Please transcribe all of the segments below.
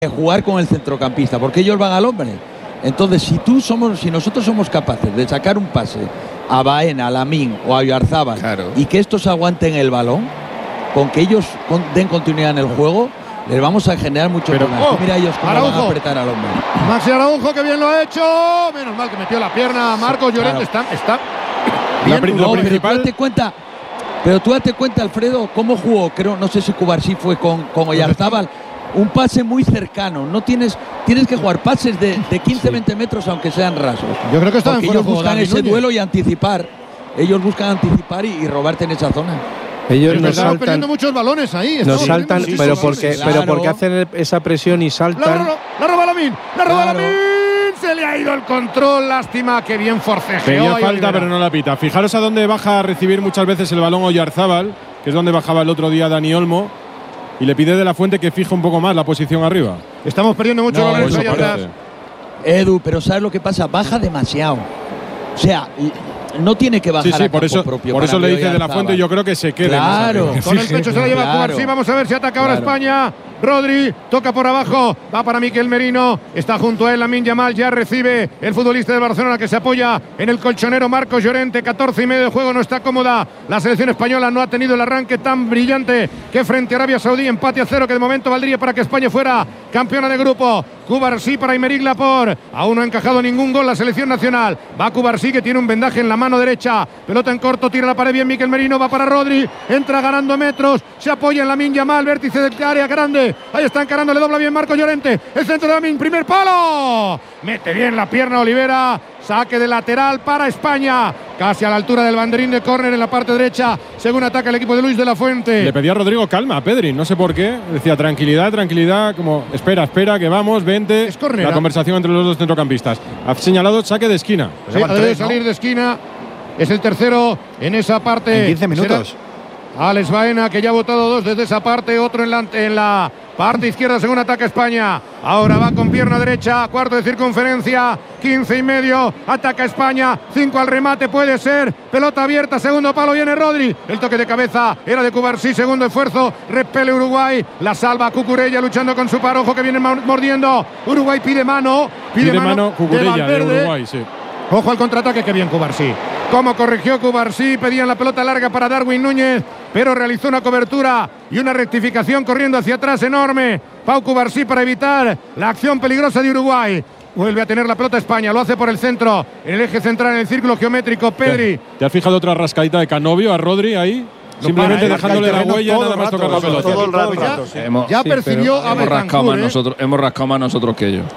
jugar con el centrocampista, porque ellos van al hombre. Entonces, si nosotros somos capaces de sacar un pase a Baena, a Lamine o a Oyarzábal, claro, y que estos aguanten el balón, con que ellos den continuidad en el juego, les vamos a generar mucho problema. Mira ellos cómo van a apretar al hombre. Maxi Araujo, que bien lo ha hecho. Menos mal que metió la pierna. Marcos Llorente está bien. Pero tú date cuenta, Alfredo, cómo jugó. No sé si Cubarsí fue con Oyarzábal. Un pase muy cercano. Tienes que jugar pases de 15-20 metros, aunque sean rasos. Yo creo que están en ellos buscan ese duelo y anticipar. Ellos buscan anticipar y robarte en esa zona. Ellos nos saltan, perdiendo muchos balones ahí. Nos saltan, pero porque hacen esa presión y saltan. La roba Lamine. Se le ha ido el control. Lástima, que bien forcejeó. Tenía falta, pero no la pita. Fijaros a dónde baja a recibir muchas veces el balón Oyarzábal, que es donde bajaba el otro día Dani Olmo. Y le pide de la Fuente que fije un poco más la posición arriba. Estamos perdiendo mucho balones ahí atrás. Edu, pero ¿sabes lo que pasa? Baja demasiado. O sea, no tiene que bajar. Sí, por eso le dice de la Fuente, yo creo que se quede. Claro. Con el pecho se la lleva Cubarsí. Vamos a ver si ataca ahora España. Rodri toca por abajo, va para Mikel Merino, está junto a él Lamine Yamal, ya recibe el futbolista de Barcelona que se apoya en el colchonero Marcos Llorente. 14 y medio de juego, no está cómoda la selección española, no ha tenido el arranque tan brillante que frente a Arabia Saudí, empate a 0 que de momento valdría para que España fuera campeona de grupo. Cubarsí para Aymeric Laporte, aún no ha encajado ningún gol la selección nacional, va Cubarsí que tiene un vendaje en la mano derecha, pelota en corto, tira la pared bien Mikel Merino, va para Rodri, entra ganando metros, se apoya en Lamine Yamal, vértice del área grande. Ahí está encarando, le dobla bien Marcos Llorente. El centro de Lamine, primer palo. Mete bien la pierna Olivera. Saque de lateral para España. Casi a la altura del banderín de córner en la parte derecha. Según ataca el equipo de Luis de la Fuente. Le pedía a Rodrigo calma a Pedri, no sé por qué. Decía tranquilidad, como espera, que vamos, vente. Es córner. La conversación entre los dos centrocampistas. Ha señalado saque de esquina. Sí, debe salir de esquina. Es el tercero en esa parte. En 15 minutos. Alex Baena, que ya ha votado 2 desde esa parte, otro en la parte izquierda según ataca España. Ahora va con pierna derecha, cuarto de circunferencia, 15 y medio, ataca España, 5 al remate, puede ser, pelota abierta, segundo palo, viene Rodri, el toque de cabeza era de Cubarsí, segundo esfuerzo, repele Uruguay, la salva Cucurella luchando con su parojo que viene mordiendo, Uruguay pide mano Cucurella de Uruguay, sí. Ojo al contraataque, que bien Cubarsí. Cómo corrigió Cubarsí, pedían la pelota larga para Darwin Núñez, pero realizó una cobertura y una rectificación corriendo hacia atrás enorme. Pau Cubarsí para evitar la acción peligrosa de Uruguay. Vuelve a tener la pelota España, lo hace por el centro, en el eje central, en el círculo geométrico, Pedri. ¿Te has fijado otra rascadita de Canovio a Rodri ahí? Simplemente dejándole la huella, nada más tocar la pelota. Todo el rato. Ya percibió a Betancourt. Hemos rascado más nosotros que ellos.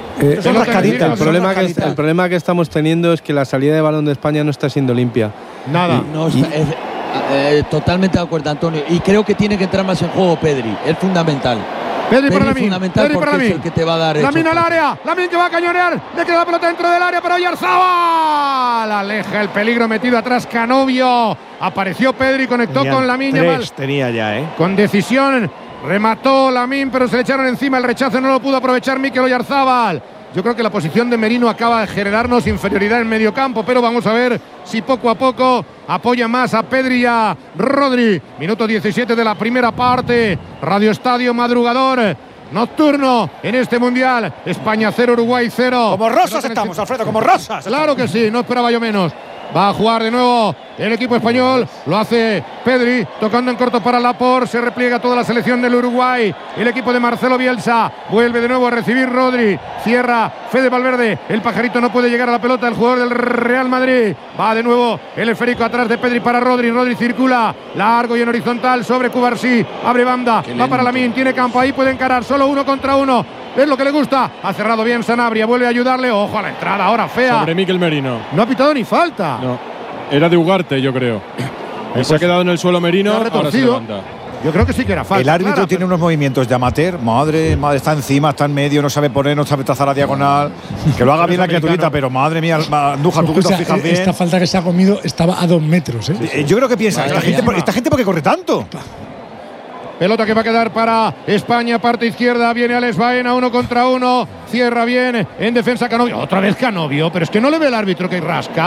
El problema que estamos teniendo es que la salida de balón de España no está siendo limpia. Nada. Totalmente de acuerdo, Antonio. Y creo que tiene que entrar más en juego Pedri. Es fundamental. Pedri para Lamine. Fundamental porque es el que te va a dar. Lamine al área. Lamine que va a cañonear. Le queda la pelota dentro del área para Oyarzábal. Aleja el peligro, metido atrás Canovio. Apareció Pedri, conectó con Lamine. Tenía ya, con decisión. Remató Lamine, pero se le echaron encima. El rechazo no lo pudo aprovechar Mikel Oyarzábal. Yo creo que la posición de Merino acaba de generarnos inferioridad en medio campo, pero vamos a ver si poco a poco apoya más a Pedri y a Rodri. Minuto 17 de la primera parte. Radio Estadio madrugador nocturno en este Mundial. España 0, Uruguay 0. Como rosas estamos, Alfredo, como rosas. Claro que sí, no esperaba yo menos. Va a jugar de nuevo el equipo español. Lo hace Pedri, tocando en corto para Laporte. Se repliega toda la selección del Uruguay. El equipo de Marcelo Bielsa vuelve de nuevo a recibir Rodri. Cierra Fede Valverde. El pajarito no puede llegar a la pelota. El jugador del Real Madrid. Va de nuevo el esférico atrás de Pedri para Rodri. Rodri circula largo y en horizontal sobre Cubarsí. Abre banda. Va para Lamine. Tiene campo ahí. Puede encarar solo 1 contra 1. Es lo que le gusta. Ha cerrado bien Sanabria. Vuelve a ayudarle. Ojo a la entrada. Ahora fea. Sobre Mikel Merino. No ha pitado ni falta. No. Era de Ugarte, yo creo. Se ha quedado en el suelo Merino. Ahora se levanta. Yo creo que sí que era falta. El árbitro tiene unos movimientos de amateur. Madre, está encima, está en medio, no sabe poner, no sabe trazar la diagonal. Que lo haga bien la criaturita, pero madre mía, Andújar, tú que te fijas bien. Esta falta que se ha comido estaba a 2 metros. Yo creo que piensa, esta gente ¿por qué corre tanto? Pelota que va a quedar para España, parte izquierda, viene Alex Baena, 1 contra 1, cierra bien en defensa Canovio, otra vez Canovio, pero es que no le ve el árbitro que rasca.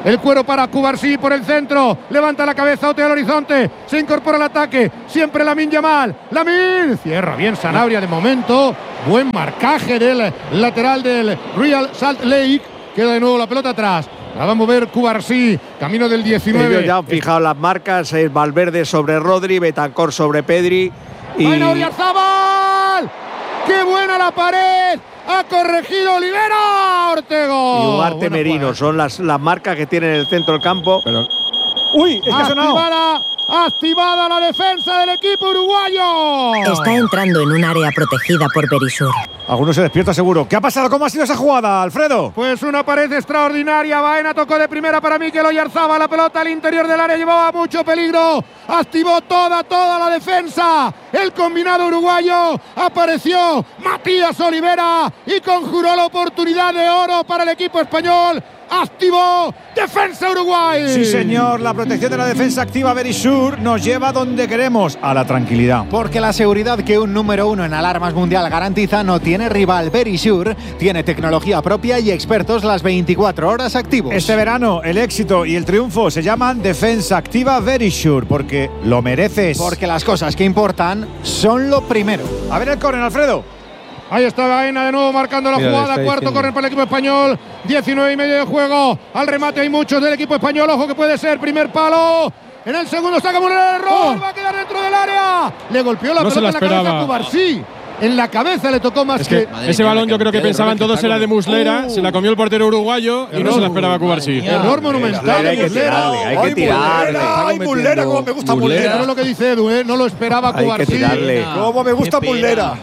El cuero para Cubarsí por el centro. Levanta la cabeza, otea al horizonte. Se incorpora al ataque. Siempre Lamine Yamal. Lamine. Cierra bien Sanabria de momento. Buen marcaje del lateral del Real Salt Lake. Queda de nuevo la pelota atrás. La va a mover Cubarsí, camino del 19. Ellos ya han fijado las marcas. Es Valverde sobre Rodri, Betancur sobre Pedri. ¡Bueno, Oyarzabal! ¡Qué buena la pared! ¡Ha corregido Olivera! ¡Ortego! Y Ugarte Merino. Son las marcas que tiene en el centro del campo. Pero... ¡Uy! Es que ha sonado. Activada la defensa del equipo uruguayo. Está entrando en un área protegida por Berisur. Alguno se despierta seguro. ¿Qué ha pasado? ¿Cómo ha sido esa jugada, Alfredo? Pues una pared extraordinaria. Baena tocó de primera para Mikel Oyarzabal. La pelota al interior del área llevaba mucho peligro. Activó toda la defensa. El combinado uruguayo. Apareció Matías Olivera y conjuró la oportunidad de oro para el equipo español. Activó defensa Uruguay. Sí, señor, la protección de la defensa activa Berisur nos lleva donde queremos, a la tranquilidad. Porque la seguridad que un número 1 en alarmas mundial garantiza no tiene rival. Berisur tiene tecnología propia y expertos las 24 horas activos. Este verano el éxito y el triunfo se llaman Defensa Activa Berisur, porque lo mereces. Porque las cosas que importan son lo primero. A ver el córner, Alfredo. Ahí está Baena de nuevo marcando la jugada. Cuarto córner para el equipo español. 19 y medio de juego. Al remate hay muchos del equipo español. Ojo que puede ser primer palo. En el segundo saca un error. Va a quedar dentro del área. Le golpeó la pelota en la cabeza a Cubarsí. En la cabeza le tocó más que ese balón yo creo que pensaban todos era de Muslera. Se la comió el portero uruguayo y no se la esperaba Cubarsí. Error monumental. Hay que tirarle. Ay, Muslera, como me gusta Muslera. Eso es lo que dice Edu, no lo esperaba Cubarsí. Hay que tirarle. Como me gusta Muslera.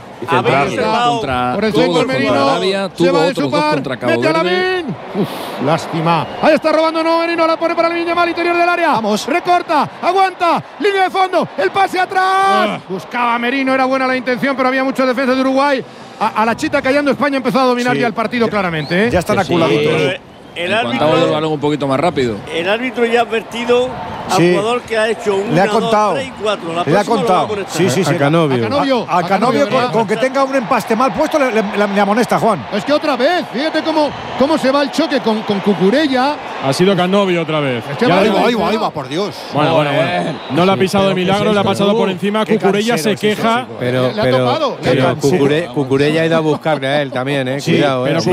Por el centro Merino, se va de su par, mete a Lamine. Lástima. Ahí está robando nuevo Merino, la pone para Lamine Yamal, interior del área. Vamos, recorta, aguanta, línea de fondo, el pase atrás. Buscaba Merino, era buena la intención, pero había muchos defensas de Uruguay. A la chita callando, España empezó a dominar ya el partido claramente. Ya están aculaditos. El árbitro el balón un poquito más rápido. El árbitro ya ha advertido al jugador que ha hecho 1, 2, 3 y 4. Le ha contado. Sí. A Canovio. A Canovio con que tenga un empaste mal puesto le amonesta, Juan. Es que otra vez, fíjate cómo se va el choque con Cucurella. Ha sido Canovio otra vez. Es que ahí va, por Dios. Bueno. No le ha pisado de milagro, le ha pasado por encima. Cucurella se queja. Pero Cucurella ha ido a buscarle a él también, cuidado. Pero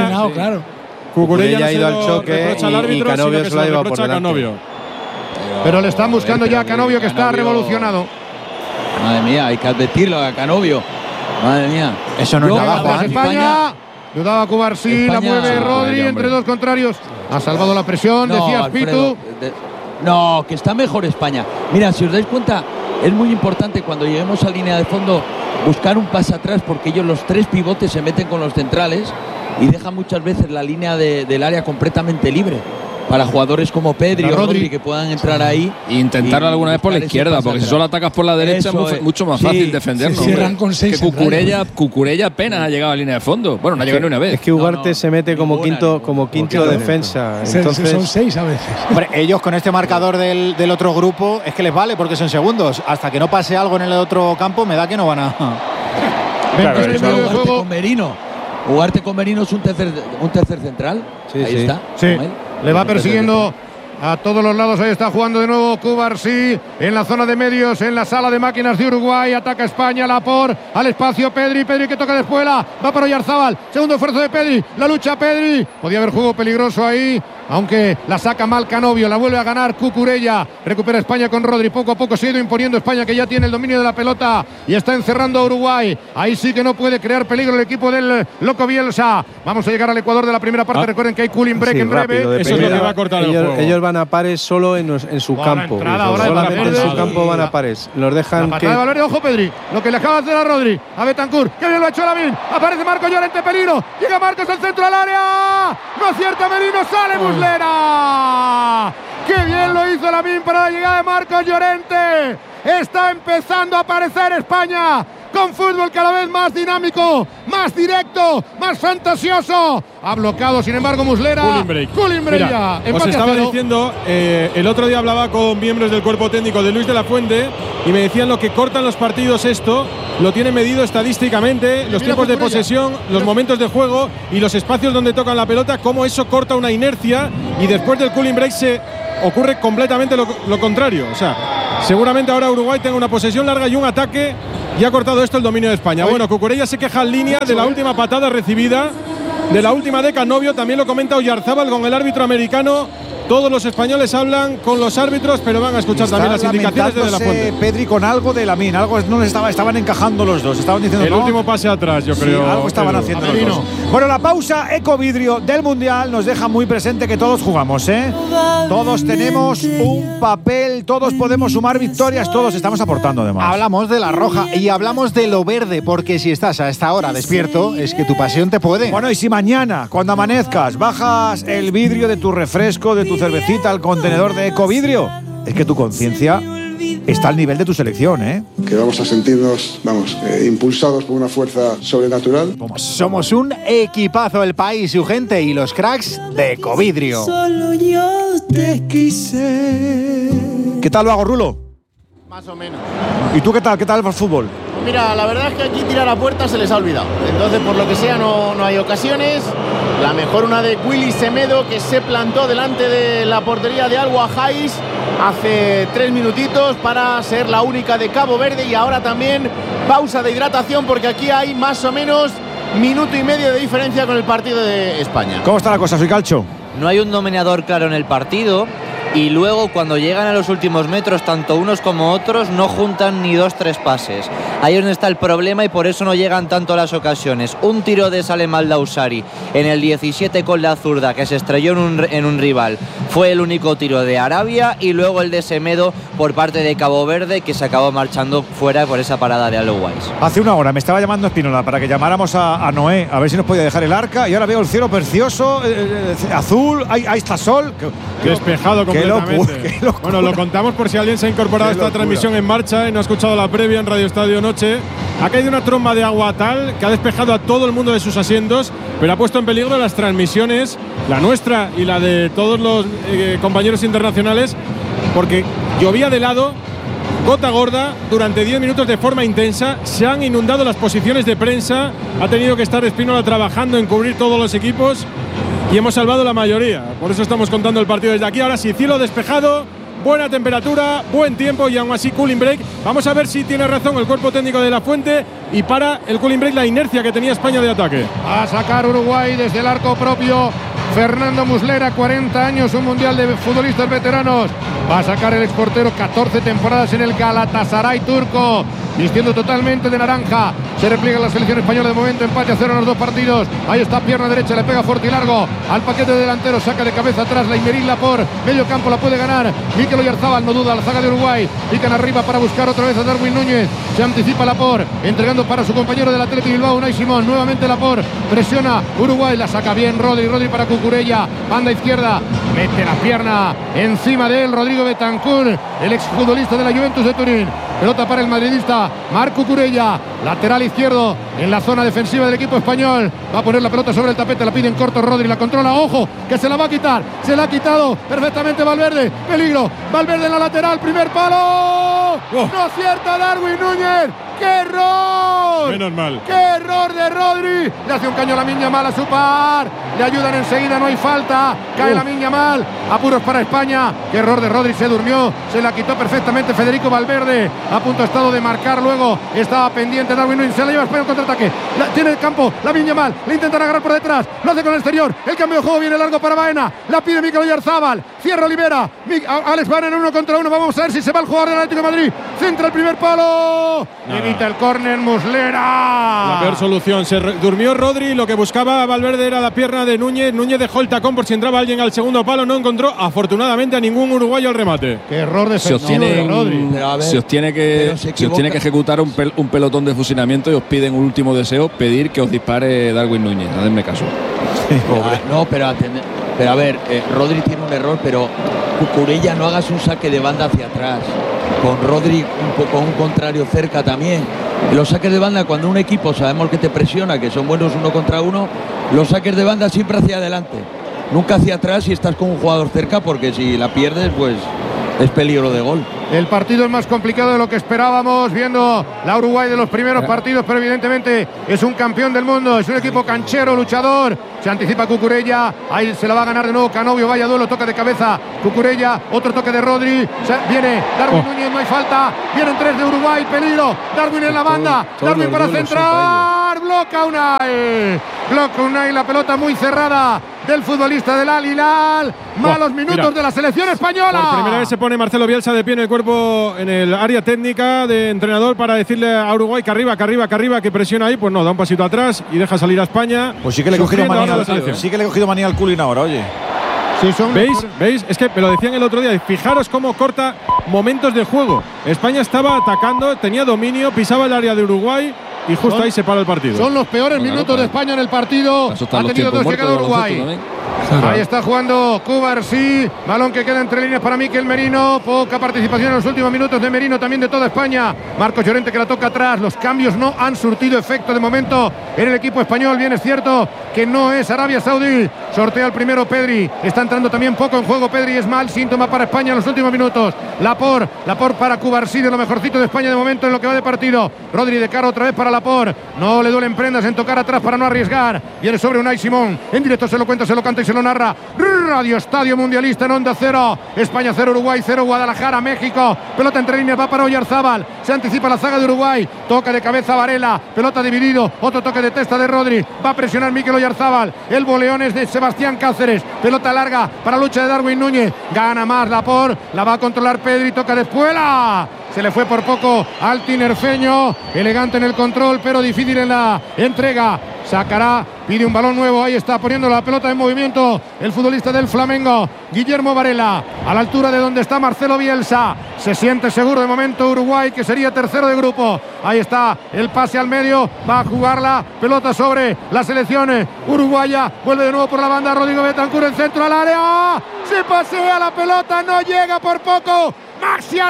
Cucurella ha ido al choque y Canovio se lo ha llevado por delante. Pero le están buscando ya a Canovio, que está revolucionado. Madre mía, hay que advertirlo a Canovio. Madre mía. Eso no es nada, Juan. España. Dudaba Cubarsí, la mueve Rodri entre dos contrarios. Ha salvado la presión, decía Pitu. No, que está mejor España. Mira, si os dais cuenta, es muy importante cuando lleguemos a línea de fondo buscar un pase atrás, porque ellos los tres pivotes se meten con los centrales y dejan muchas veces la línea del área completamente libre para jugadores como Pedri o Rodri que puedan entrar ahí. E intentarlo alguna vez por la izquierda, porque si solo atacas por la derecha es mucho más fácil defenderlo. Cierran con 6. Que Cucurella apenas ha llegado a línea de fondo. Bueno, no ha llegado ni una vez. Es que Ugarte se mete como quinto defensa. Entonces son 6 a veces. Hombre, ellos con este marcador del otro grupo es que les vale porque son segundos. Hasta que no pase algo en el otro campo, me da que no van a. Ugarte con Merino es un tercer central. Ahí está. Sí. Le va persiguiendo a todos los lados. Ahí está jugando de nuevo Cubarsí en la zona de medios, en la sala de máquinas de Uruguay. Ataca España, Lapor al espacio. Pedri que toca de espuela. Va para Oyarzabal. Segundo esfuerzo de Pedri. La lucha Pedri. Podía haber juego peligroso ahí, aunque la saca mal Canovio. La vuelve a ganar Cucurella. Recupera España con Rodri. Poco a poco se ha ido imponiendo España, que ya tiene el dominio de la pelota y está encerrando a Uruguay. Ahí sí que no puede crear peligro el equipo del Loco Bielsa. Vamos a llegar al Ecuador de la primera parte. Recuerden que hay cooling break en breve. Eso es lo que va a cortar el juego. Ellos van a pares solo en su campo. Solamente en su campo van a pares. Los dejan que… de Valverde, ojo Pedri. Lo que le acaba de hacer a Rodri. A Betancur. Que bien lo ha hecho Lamine. Aparece Marcos Llorente, peligro. Llega Marcos al centro del área. No acierta Merino. Sale Muslera. ¡Qué bien lo hizo Lamine para la llegada de Marcos Llorente! Está empezando a aparecer España. con fútbol cada vez más dinámico, más directo, más fantasioso. Ha bloqueado, sin embargo, Muslera. Cooling break ya. Os estaba diciendo, el otro día hablaba con miembros del cuerpo técnico de Luis de la Fuente y me decían lo que cortan los partidos esto, lo tiene medido estadísticamente, los tiempos de posesión, los momentos de juego y los espacios donde tocan la pelota, cómo eso corta una inercia y después del cooling break se ocurre completamente lo contrario. O sea, seguramente ahora Uruguay tenga una posesión larga y un ataque y ha cortado esto el dominio de España. Bueno, Cucurella se queja en línea de la última patada recibida, de la última de Canovio, también lo comenta Oyarzábal con el árbitro americano. Todos los españoles hablan con los árbitros, pero van a escuchar también las indicaciones de la Fuente. Pedri con algo de Lamine, algo no les estaban encajando los dos, estaban diciendo el último pase atrás, yo creo. Sí, algo estaban haciendo los dos. Bueno, la pausa Ecovidrio del Mundial nos deja muy presente que todos jugamos, ¿eh? Todos tenemos un papel, todos podemos sumar victorias, todos estamos aportando además. Hablamos de la roja y hablamos de lo verde, porque si estás a esta hora despierto, es que tu pasión te puede. Bueno, y si mañana, cuando amanezcas, bajas el vidrio de tu refresco, de tu cervecita al contenedor de Ecovidrio, es que tu conciencia está al nivel de tu selección, ¿eh? Que vamos a sentirnos, impulsados por una fuerza sobrenatural. Somos un equipazo, el país, su gente y los cracks de Ecovidrio. Solo yo te quise. ¿Qué tal lo hago, Rulo? Más o menos. ¿Y tú qué tal? ¿Qué tal el fútbol? Mira, la verdad es que aquí tirar a puerta se les ha olvidado. Entonces, por lo que sea, no hay ocasiones. La mejor una de Willy Semedo, que se plantó delante de la portería de Al Wahais hace 3 minutitos para ser la única de Cabo Verde. Y ahora también pausa de hidratación, porque aquí hay más o menos minuto y medio de diferencia con el partido de España. ¿Cómo está la cosa, Calcho? No hay un dominador claro en el partido. Y luego, cuando llegan a los últimos metros, tanto unos como otros no juntan ni 2-3 pases. Ahí es donde está el problema y por eso no llegan tanto las ocasiones. Un tiro de Salem Al-Dawsari en el 17 con la zurda, que se estrelló en un rival. Fue el único tiro de Arabia, y luego el de Semedo por parte de Cabo Verde, que se acabó marchando fuera por esa parada de Al-Wahais. Hace una hora me estaba llamando Espinola para que llamáramos a Noé, a ver si nos podía dejar el arca, y ahora veo el cielo precioso, azul, ahí está sol. Despejado completamente. Qué locura. Bueno, lo contamos por si alguien se ha incorporado a esta transmisión en marcha y no ha escuchado la previa en Radio Estadio Noche. Ha caído una tromba de agua tal que ha despejado a todo el mundo de sus asientos, pero ha puesto en peligro las transmisiones, la nuestra y la de todos los compañeros internacionales, porque llovía de lado, gota gorda, durante 10 minutos de forma intensa. Se han inundado las posiciones de prensa, ha tenido que estar Espínola trabajando en cubrir todos los equipos y hemos salvado la mayoría. Por eso estamos contando el partido desde aquí. Ahora sí, cielo despejado, buena temperatura, buen tiempo y aún así cooling break. Vamos a ver si tiene razón el cuerpo técnico de la Fuente y para el cooling break la inercia que tenía España de ataque. A sacar Uruguay desde el arco propio Fernando Muslera, 40 años, un mundial de futbolistas veteranos. Va a sacar el exportero, 14 temporadas en el Galatasaray turco, vistiendo totalmente de naranja. Se repliega la selección española, de momento empate a 0 en los 2 partidos. Ahí está, pierna derecha, le pega fuerte y largo al paquete de delantero, saca de cabeza atrás la Imerilla por medio campo, la puede ganar Mikel Oyarzábal, no duda, la zaga de Uruguay. Pican arriba para buscar otra vez a Darwin Núñez, se anticipa Lapor, entregando para su compañero del Athletic Bilbao, Unai Simón, nuevamente Lapor, presiona Uruguay, la saca bien Rodri para Cucurella, banda izquierda, mete la pierna encima de él Rodrigo Bentancur, el exfutbolista de la Juventus de Turín. Pelota para el madridista Marc Cucurella, lateral izquierdo en la zona defensiva del equipo español. Va a poner la pelota sobre el tapete, la pide en corto Rodri, la controla, ojo, que se la va a quitar, se la ha quitado perfectamente Valverde, peligro, Valverde en la lateral, primer palo, no acierta Darwin Núñez. ¡Qué error! Menos mal. ¡Qué error de Rodri! Le hace un caño a Lamine Yamal a su par. Le ayudan enseguida, no hay falta. Cae Lamine Yamal. Apuros para España. ¡Qué error de Rodri! Se durmió. Se la quitó perfectamente Federico Valverde. A punto estado de marcar luego. Estaba pendiente Darwin Núñez. Se la lleva España en contraataque. Tiene el campo. Lamine Yamal. Le intentan agarrar por detrás. Lo hace con el exterior. El cambio de juego viene largo para Baena. La pide Mikel Oyarzábal. Cierra Olivera. Alex Baena en 1 contra 1. Vamos a ver si se va el jugador del Atlético de Madrid. Centra el primer palo. Evita el córner Muslera. La peor solución. Se durmió Rodri. Lo que buscaba Valverde era la pierna de Núñez. Núñez dejó el tacón por si entraba alguien al segundo palo. No encontró afortunadamente a ningún uruguayo al remate. Qué error defensivo de Rodri. Si os tiene que ejecutar un pelotón de fusilamiento y os piden un último deseo, pedir que os dispare Darwin Núñez. Hacedme caso. No, pero a ver, Rodri tiene un error, pero Cucurella, no hagas un saque de banda hacia atrás. Con Rodri con un contrario cerca también. Los saques de banda, cuando un equipo sabemos que te presiona, que son buenos 1 contra 1, los saques de banda siempre hacia adelante, nunca hacia atrás si estás con un jugador cerca, porque si la pierdes, pues es peligro de gol. El partido es más complicado de lo que esperábamos, viendo la Uruguay de los primeros partidos, pero evidentemente es un campeón del mundo, es un equipo canchero, luchador. Se anticipa Cucurella, ahí se la va a ganar de nuevo Canovio, vaya duelo, toque de cabeza Cucurella, otro toque de Rodri, viene Darwin Núñez, no hay falta, vienen 3 de Uruguay, peligro, Darwin en la banda, Darwin para centrar, bloca Unai, la pelota muy cerrada del futbolista del Al Hilal. Malos minutos de la selección española. Por primera vez se pone Marcelo Bielsa de pie en el cuerpo, en el área técnica de entrenador, para decirle a Uruguay que arriba, que presiona ahí. Pues no, da un pasito atrás y deja salir a España. Pues sí que le he cogido manía al Culin ahora, oye. Sí, ¿Veis? Es que me lo decían el otro día. Fijaros cómo corta momentos de juego. España estaba atacando, tenía dominio, pisaba el área de Uruguay y justo ahí se para el partido. Son los peores minutos de España en el partido. Ha tenido 2 llegadas Uruguay. Ahí está jugando Cubarsí, balón que queda entre líneas para Mikel Merino, poca participación en los últimos minutos de Merino, también de toda España. Marcos Llorente que la toca atrás, los cambios no han surtido efecto de momento en el equipo español. Bien es cierto que no es Arabia Saudí, sortea el primero Pedri, está entrando también poco en juego Pedri, es mal síntoma para España en los últimos minutos. Laporte para Cubarsí, de lo mejorcito de España de momento en lo que va de partido. Rodri de cara otra vez para Laporte, no le duelen prendas en tocar atrás para no arriesgar, viene sobre Unai Simón, en directo se lo cuenta, se lo canta y se lo narra Radio Estadio Mundialista en Onda Cero. España 0, Uruguay 0, Guadalajara, México. Pelota entre líneas, va para Oyarzábal. Se anticipa la zaga de Uruguay. Toca de cabeza Varela. Pelota dividido. Otro toque de testa de Rodri. Va a presionar Mikel Oyarzábal. El boleón es de Sebastián Cáceres. Pelota larga para lucha de Darwin Núñez. Gana más Laporte. La va a controlar Pedri. Toca de Espuela. Se le fue por poco al tinerfeño. Elegante en el control, pero difícil en la entrega. Sacará, pide un balón nuevo, ahí está poniendo la pelota en movimiento el futbolista del Flamengo, Guillermo Varela, a la altura de donde está Marcelo Bielsa. Se siente seguro de momento Uruguay, que sería tercero de grupo. Ahí está el pase al medio, va a jugarla, pelota sobre la selección uruguaya, vuelve de nuevo por la banda Rodrigo Bentancur, en centro al área, se pasea la pelota, no llega por poco. Maxi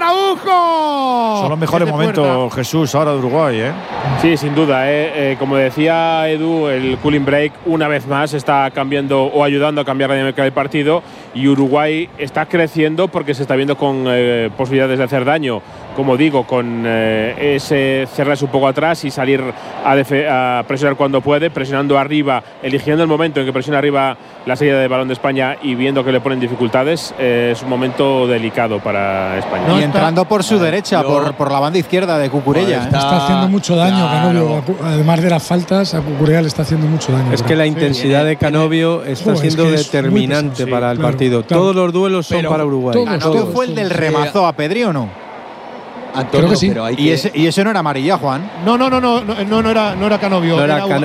Araujo. Son los mejores momentos, Jesús, ahora de Uruguay, ¿eh? Sí, sin duda. Como decía Edu, el cooling break una vez más está cambiando o ayudando a cambiar la dinámica del partido, y Uruguay está creciendo porque se está viendo con posibilidades de hacer daño. Como digo, con ese cerrarse un poco atrás y salir a presionar cuando puede, presionando arriba, eligiendo el momento en que presiona arriba la salida de balón de España y viendo que le ponen dificultades. Es un momento delicado para España. Y entrando por su derecha, por la banda izquierda de Cucurella. Está haciendo mucho daño, Canovio. Además de las faltas, a Cucurella le está haciendo mucho daño. Es que la intensidad de Canovio está siendo determinante para el partido. Claro. Todos los duelos son para Uruguay. ¿Canovio fue el del remazo a Pedri o no? Antonio, creo que sí. Pero hay y ese no era amarilla, Juan. No era Canovio,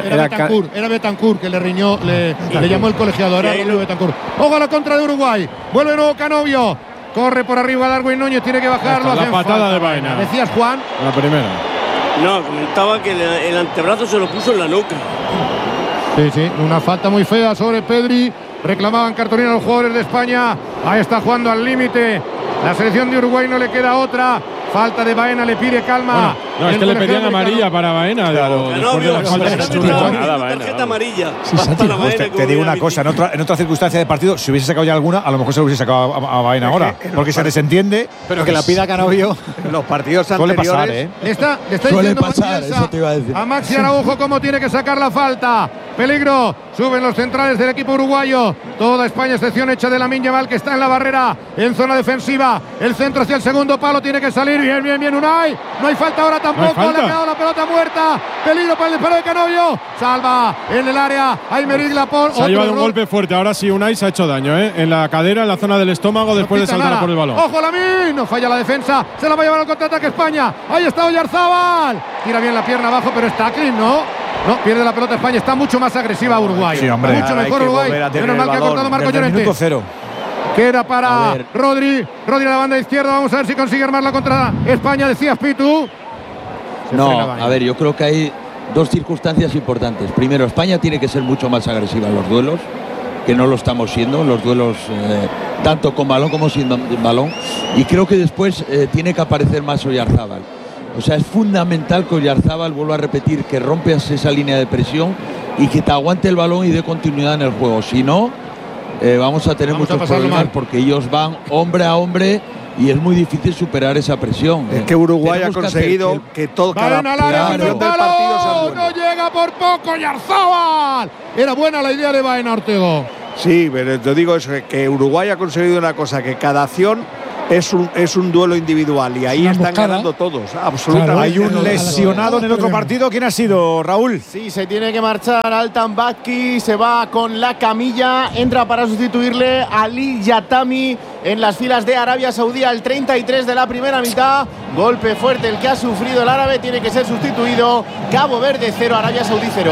era Bentancur que le riñó, le llamó el colegiado, era Bentancur. Ojo a la contra de Uruguay, vuelve de nuevo Canovio, corre por arriba Darwin Núñez, tiene que bajarlo. La patada de Baena. ¿Decías, Juan? La primera. No, comentaba que el antebrazo se lo puso en la nuca. Sí, una falta muy fea sobre Pedri. Reclamaban cartulina los jugadores de España. Ahí está jugando al límite la selección de Uruguay, no le queda otra. Falta de Baena, le pide calma. Bueno, no, es que le pedían amarilla para Baena. Claro, tarjeta amarilla. Te digo una cosa, en otra circunstancia de partido, si hubiese sacado ya alguna, a lo mejor se lo hubiese sacado a Baena ahora, porque se desentiende. Pero que la pida Canovio en los partidos anteriores. Suele pasar, ¿eh? Le está diciendo eso te iba a decir. A Maxi Araujo cómo tiene que sacar la falta. Peligro, suben los centrales del equipo uruguayo. Toda España, excepción hecha de Lamine Yamal, que está en la barrera, en zona defensiva. El centro hacia el segundo palo, tiene que salir. Bien, Unai. No hay falta ahora tampoco. Le ha quedado la pelota muerta. Peligro para el disparo de Canovio. Salva en el área. Aymeric Laporte. Se ha llevado un golpe fuerte. Ahora sí, Unai se ha hecho daño, ¿eh? En la cadera, en la zona del estómago, después de saltar por el balón. Ojo, Lamine. No falla la defensa. Se la va a llevar al contraataque España. Ahí está Oyarzábal. Tira bien la pierna abajo, pero está clean, ¿no? No, pierde la pelota España. Está mucho más agresiva Uruguay. Sí, hombre. Mucho mejor Uruguay. Menos mal que ha cortado Marco Llorente. Minuto cero. Queda para Rodri a la banda izquierda. Vamos a ver si consigue armarla contra España. Decías, Pitu. No, a ver, yo creo que hay dos circunstancias importantes. Primero, España tiene que ser mucho más agresiva en los duelos, que no lo estamos siendo, los duelos tanto con balón como sin balón. Y creo que después tiene que aparecer más Oyarzábal. O sea, es fundamental que Oyarzábal, vuelvo a repetir, que rompas esa línea de presión y que te aguante el balón y dé continuidad en el juego. Si no, vamos a tener muchos problemas porque ellos van hombre a hombre y es muy difícil superar esa presión. Es que Uruguay ha conseguido que todo cada del partido no llega por poco Oyarzábal. Era buena la idea de Baena, Ortego. Sí, pero te digo eso, que Uruguay ha conseguido una cosa, que cada acción es un duelo individual y ahí están ganando todos, absolutamente. Claro, hay un lesionado en el otro partido. ¿Quién ha sido, Raúl? Sí, se tiene que marchar Altan Bakki, se va con la camilla, entra para sustituirle a Ali Yatami en las filas de Arabia Saudí al 33 de la primera mitad. Golpe fuerte el que ha sufrido el árabe, tiene que ser sustituido. Cabo Verde 0, Arabia Saudí 0.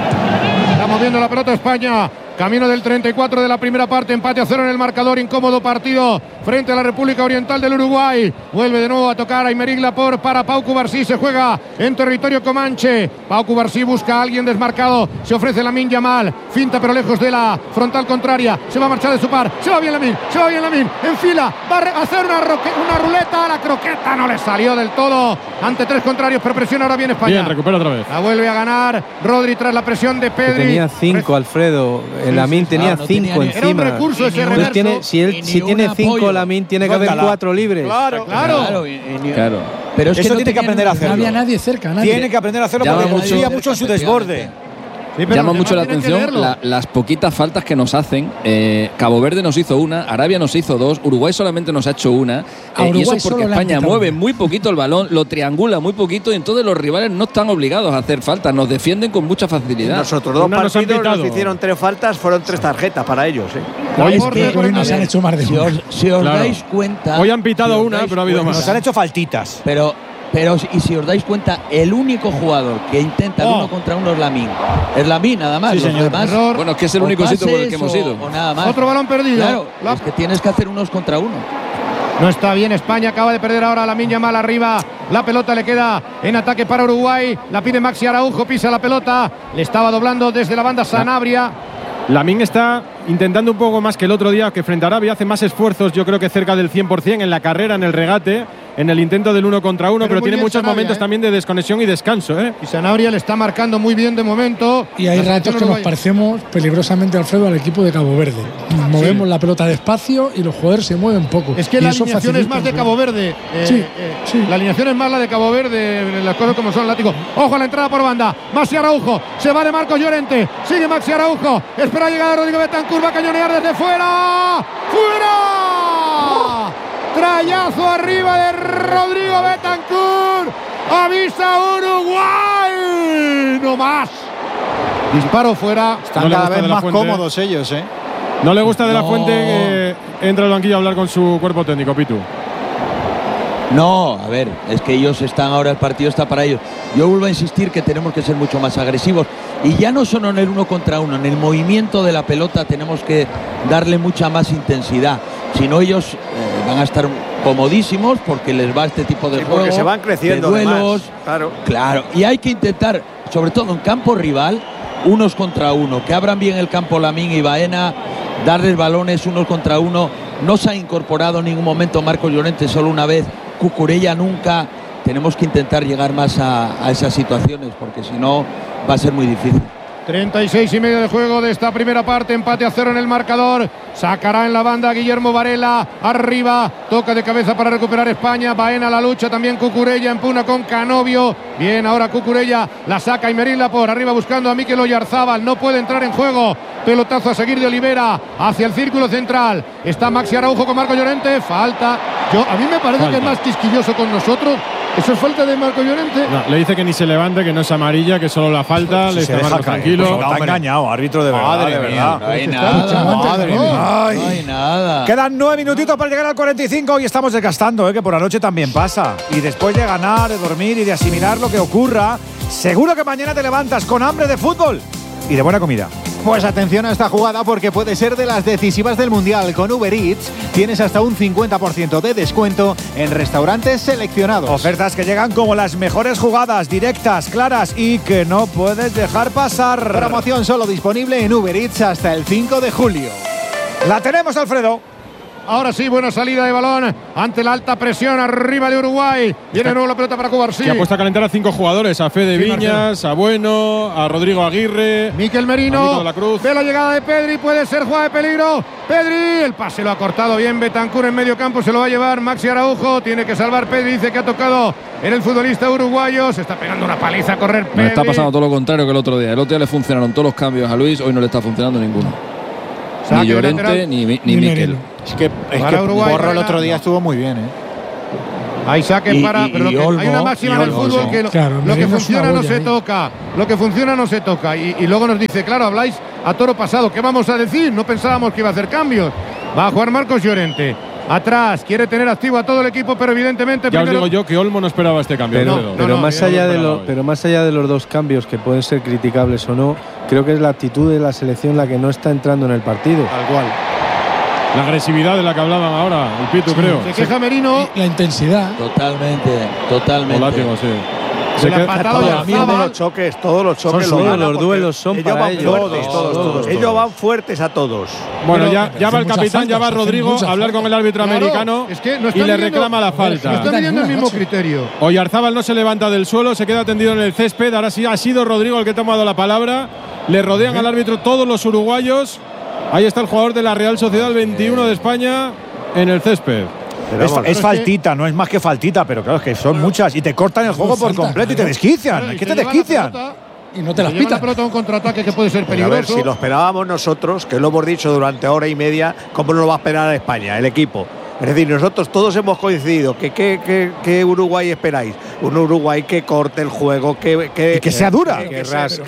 Está moviendo la pelota España. Camino del 34 de la primera parte, empate a 0 en el marcador, incómodo partido frente a la República Oriental del Uruguay. Vuelve de nuevo a tocar Aymeric Laporte para Pau Cubarsí, se juega en territorio comanche. Pau Cubarsí busca a alguien desmarcado, se ofrece Lamine Yamal, finta pero lejos de la frontal contraria, se va a marchar de su par, se va bien Lamine, en fila, va a hacer una ruleta, la croqueta no le salió del todo ante 3 contrarios, pero presiona ahora bien España. Bien, recupera otra vez. La vuelve a ganar Rodri tras la presión de Pedri. Tenía 5, Alfredo. Lamine tenía 5 encima. Era un recurso ese reverso. Si tiene 5, Lamine tiene que haber 4 libres. Claro. Pero es que eso tiene que aprender a hacerlo. No había nadie cerca. Tiene que aprender a hacerlo porque confía mucho en su desborde. Sí, llama mucho la atención las poquitas faltas que nos hacen. Cabo Verde nos hizo una, Arabia nos hizo 2, Uruguay solamente nos ha hecho una. Y eso porque España mueve muy poquito el balón, lo triangula muy poquito y entonces los rivales no están obligados a hacer faltas, nos defienden con mucha facilidad. Nosotros 2 partidos nos hicieron 3 faltas, fueron 3 tarjetas para ellos. Hoy nos han hecho más de una. Si os dais cuenta… Hoy han pitado una, pero ha habido más. Nos han hecho faltitas. Pero y si os dais cuenta, el único jugador que intenta el 1 contra 1 es Lamine. Es Lamine nada más. Sí, señor. Demás, bueno, es que es el único sitio por el que hemos ido. O nada más. Otro balón perdido. Claro, es que tienes que hacer 1 contra 1. No está bien España, acaba de perder ahora Lamine Yamal arriba. La pelota le queda en ataque para Uruguay. La pide Maxi Araujo, pisa la pelota. Le estaba doblando desde la banda Sanabria. Lamine está intentando un poco más que el otro día, que frente a Arabia hace más esfuerzos, yo creo que cerca del 100% en la carrera, en el regate, en el intento del 1 contra 1, pero tiene muchos momentos también de desconexión y descanso. Y Sanabria le está marcando muy bien de momento. Y hay ratos que nos parecemos peligrosamente, Alfredo, al equipo de Cabo Verde. Movemos la pelota despacio y los jugadores se mueven poco. Es que la alineación es más de Cabo Verde. La alineación es más la de Cabo Verde, las cosas como son, látigo. Ojo a la entrada por banda. Maxi Araujo, se va de Marcos Llorente. Sigue Maxi Araujo, espera llegar a Rodrigo Betancur, va a cañonear desde fuera. ¡Fuera! Trayazo arriba de Rodrigo Betancur. Avisa Uruguay. No más. Disparo fuera. Están cada vez más cómodos ellos, ¿eh? No le gusta de la Fuente que entra al banquillo a hablar con su cuerpo técnico, Pitu. No, a ver, es que ellos están ahora, el partido está para ellos. Yo vuelvo a insistir que tenemos que ser mucho más agresivos. Y ya no solo en el 1 contra 1, en el movimiento de la pelota tenemos que darle mucha más intensidad. Si no, ellos van a estar comodísimos porque les va este tipo de juego, porque se van creciendo, de duelos. Claro. Y hay que intentar, sobre todo en campo rival, 1 contra 1, que abran bien el campo Lamine y Baena, darles balones 1 contra 1. No se ha incorporado en ningún momento Marcos Llorente, solo una vez. Cucurella nunca. Tenemos que intentar llegar más a esas situaciones porque si no va a ser muy difícil. 36 y medio de juego de esta primera parte, empate a 0 en el marcador. Sacará en la banda Guillermo Varela, arriba, toca de cabeza para recuperar España. Baena la lucha, también Cucurella empuna con Canovio. Bien, ahora Cucurella la saca Aymeric Laporte, arriba buscando a Mikel Oyarzábal, no puede entrar en juego. Pelotazo a seguir de Olivera hacia el círculo central. Está Maxi Araujo con Marco Llorente, falta. A mí me parece que es más quisquilloso con nosotros. ¿Eso es falta de Marco Llorente? No, le dice que ni se levante, que no es amarilla, que solo la falta. Le dice Marco tranquilo. Está engañado, árbitro de verdad. Madre mía, no hay nada. Madre mía. No hay nada. Quedan 9 minutitos para llegar al 45 y estamos desgastando, que por la noche también pasa. Y después de ganar, de dormir y de asimilar lo que ocurra, seguro que mañana te levantas con hambre de fútbol y de buena comida. Pues atención a esta jugada porque puede ser de las decisivas del Mundial. Con Uber Eats tienes hasta un 50% de descuento en restaurantes seleccionados. Ofertas que llegan como las mejores jugadas, directas, claras y que no puedes dejar pasar. Promoción solo disponible en Uber Eats hasta el 5 de julio. La tenemos, Alfredo. Ahora sí, buena salida de balón ante la alta presión arriba de Uruguay. Viene de nuevo la pelota para Cubarsí. Que ha puesto a calentar a 5 jugadores: a Fede Viñas, a Bueno, a Rodrigo Aguirre, Miquel Merino. De la Cruz. Ve la llegada de Pedri, puede ser jugada de peligro. Pedri, el pase lo ha cortado bien Bentancur en medio campo, se lo va a llevar Maxi Araujo. Tiene que salvar Pedri, dice que ha tocado en el futbolista uruguayo. Se está pegando una paliza a correr Pedri. Me está pasando todo lo contrario que el otro día. El otro día le funcionaron todos los cambios a Luis, hoy no le está funcionando ninguno. Ni Llorente ni Miquel. Es que Borro el otro día estuvo muy bien, Hay saque para. Pero hay una máxima en el fútbol que lo que funciona no se toca. Lo que funciona no se toca. Y luego nos dice, claro, habláis a toro pasado. ¿Qué vamos a decir? No pensábamos que iba a hacer cambios. Va a jugar Marcos Llorente. Atrás, quiere tener activo a todo el equipo, pero evidentemente. Ya os digo yo que Olmo no esperaba este cambio. Pero más allá de los dos cambios que pueden ser criticables o no, creo que es la actitud de la selección la que no está entrando en el partido. Tal cual. La agresividad de la que hablaban ahora, el Pitu, creo. Se queja Merino. La intensidad. Totalmente. Volático, sí. Todos los choques. Todos los duelos son para ellos. Todos. Ellos van fuertes a todos. Bueno, ya va el capitán, ya va Rodrigo a hablar con el árbitro americano y le reclama la falta. Está midiendo el mismo criterio. Oyarzábal no se levanta del suelo, se queda tendido en el césped. Ahora sí ha sido Rodrigo el que ha tomado la palabra. Le rodean al árbitro todos los uruguayos. Ahí está el jugador de la Real Sociedad 21 de España en el césped. Es faltita, no es más que faltita, pero claro, es que son muchas y te cortan el juego por completo y te desquician. ¿Qué te desquician? Y no te las pitan. La pelota un contraataque que puede ser peligroso. A ver, si lo esperábamos nosotros, que lo hemos dicho durante hora y media, ¿cómo no lo va a esperar España, el equipo? Es decir, nosotros todos hemos coincidido. ¿Qué Uruguay esperáis? Un Uruguay que corte el juego, que sea dura. Que rasque,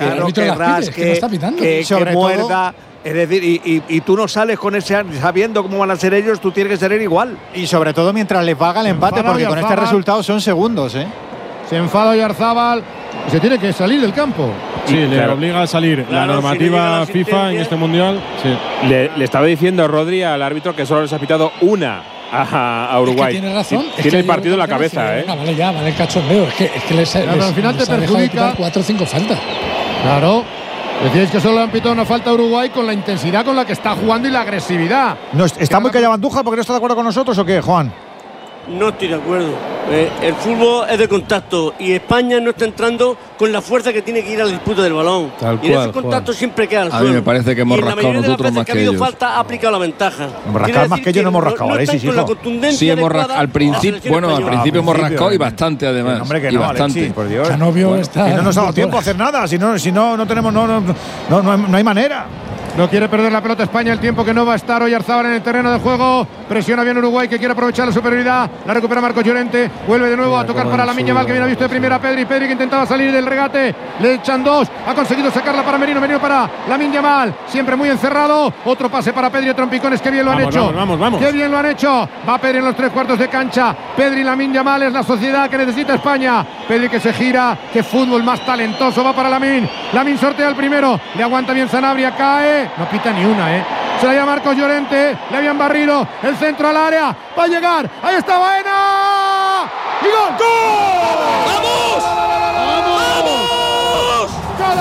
que muerda. Es decir, y tú no sales con ese sabiendo cómo van a ser ellos, tú tienes que ser igual. Y sobre todo mientras les valga el empate, porque con este resultado son segundos, Se enfada Oyarzábal y se tiene que salir del campo. Sí, le obliga a salir. La normativa FIFA en este mundial. Sí. Le estaba diciendo Rodri al árbitro que solo les ha pitado una a Uruguay. Es que tiene razón. Tiene el partido en la cabeza, Vale el cachondeo. Es que les al final te perjudica 4 o 5 faltas. Claro. Decíais que solo le han pitado una falta a Uruguay con la intensidad con la que está jugando y la agresividad. No, ¿está muy callado Andújar porque no está de acuerdo con nosotros o qué, Juan? No estoy de acuerdo. El fútbol es de contacto y España no está entrando con la fuerza que tiene que ir al disputa del balón. Y en ese contacto siempre queda al suelo. A mí me parece que hemos rascado nosotros más que ellos. Falta ha aplicado la ventaja. Rascar más que ellos no hemos rascado, Alexis, hijo. Sí, hemos rascado al principio. Bueno, al principio hemos rascado y bastante además. Hombre, que no, bastante. Alexis, por Dios. Canovio está. Y no nos ha dado tiempo a hacer nada. Si no tenemos, no hay manera. No quiere perder la pelota España, el tiempo que no va a estar Oyarzábal en el terreno de juego. Presiona bien Uruguay, que quiere aprovechar la superioridad. La recupera Marcos Llorente. Vuelve de nuevo a tocar para Lamine Yamal, que viene visto de primera a Pedri. Pedri que intentaba salir del regate. Le echan dos. Ha conseguido sacarla para Merino. Merino para Lamine Yamal. Siempre muy encerrado. Otro pase para Pedri. Trompicones. Qué bien lo han hecho. Vamos. Qué bien lo han hecho. Va Pedri en los 3/4 de cancha. Pedri y Lamine Yamal es la sociedad que necesita España. Pedri que se gira. Qué fútbol más talentoso. Va para Lamine. Lamine sortea el primero. Le aguanta bien Sanabria. Cae. No pita ni una, Se la llama Marcos Llorente. Le habían barrido. El centro al área. Va a llegar. Ahí está Baena. ¡Y gol! ¡Gol! ¡Vamos! ¡Vamos!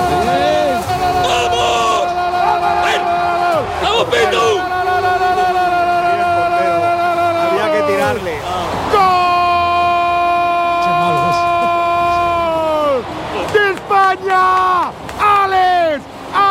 ¡Vamos! ¡Vamos, Pitu! Había que tirarle. ¡Gol! ¡De España! ¡Alex!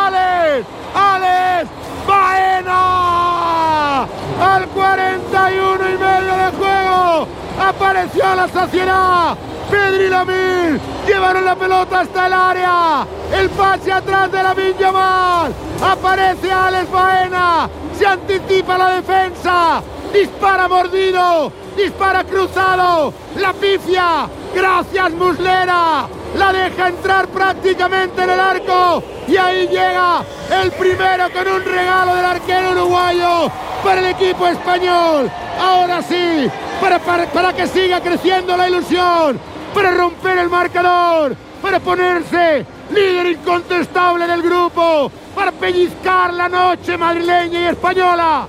Baena al 41 y medio de juego apareció la saciedad. Pedri y Lamine llevaron la pelota hasta el área. El pase atrás de Lamine Yamal. Aparece Alex Baena. Se anticipa la defensa. Dispara mordido. Dispara cruzado. La pifia. Gracias Muslera. La deja entrar prácticamente en el arco. Y ahí llega el primero con un regalo del arquero uruguayo para el equipo español. Ahora sí, para que siga creciendo la ilusión, para romper el marcador, para ponerse líder incontestable del grupo, para pellizcar la noche madrileña y española.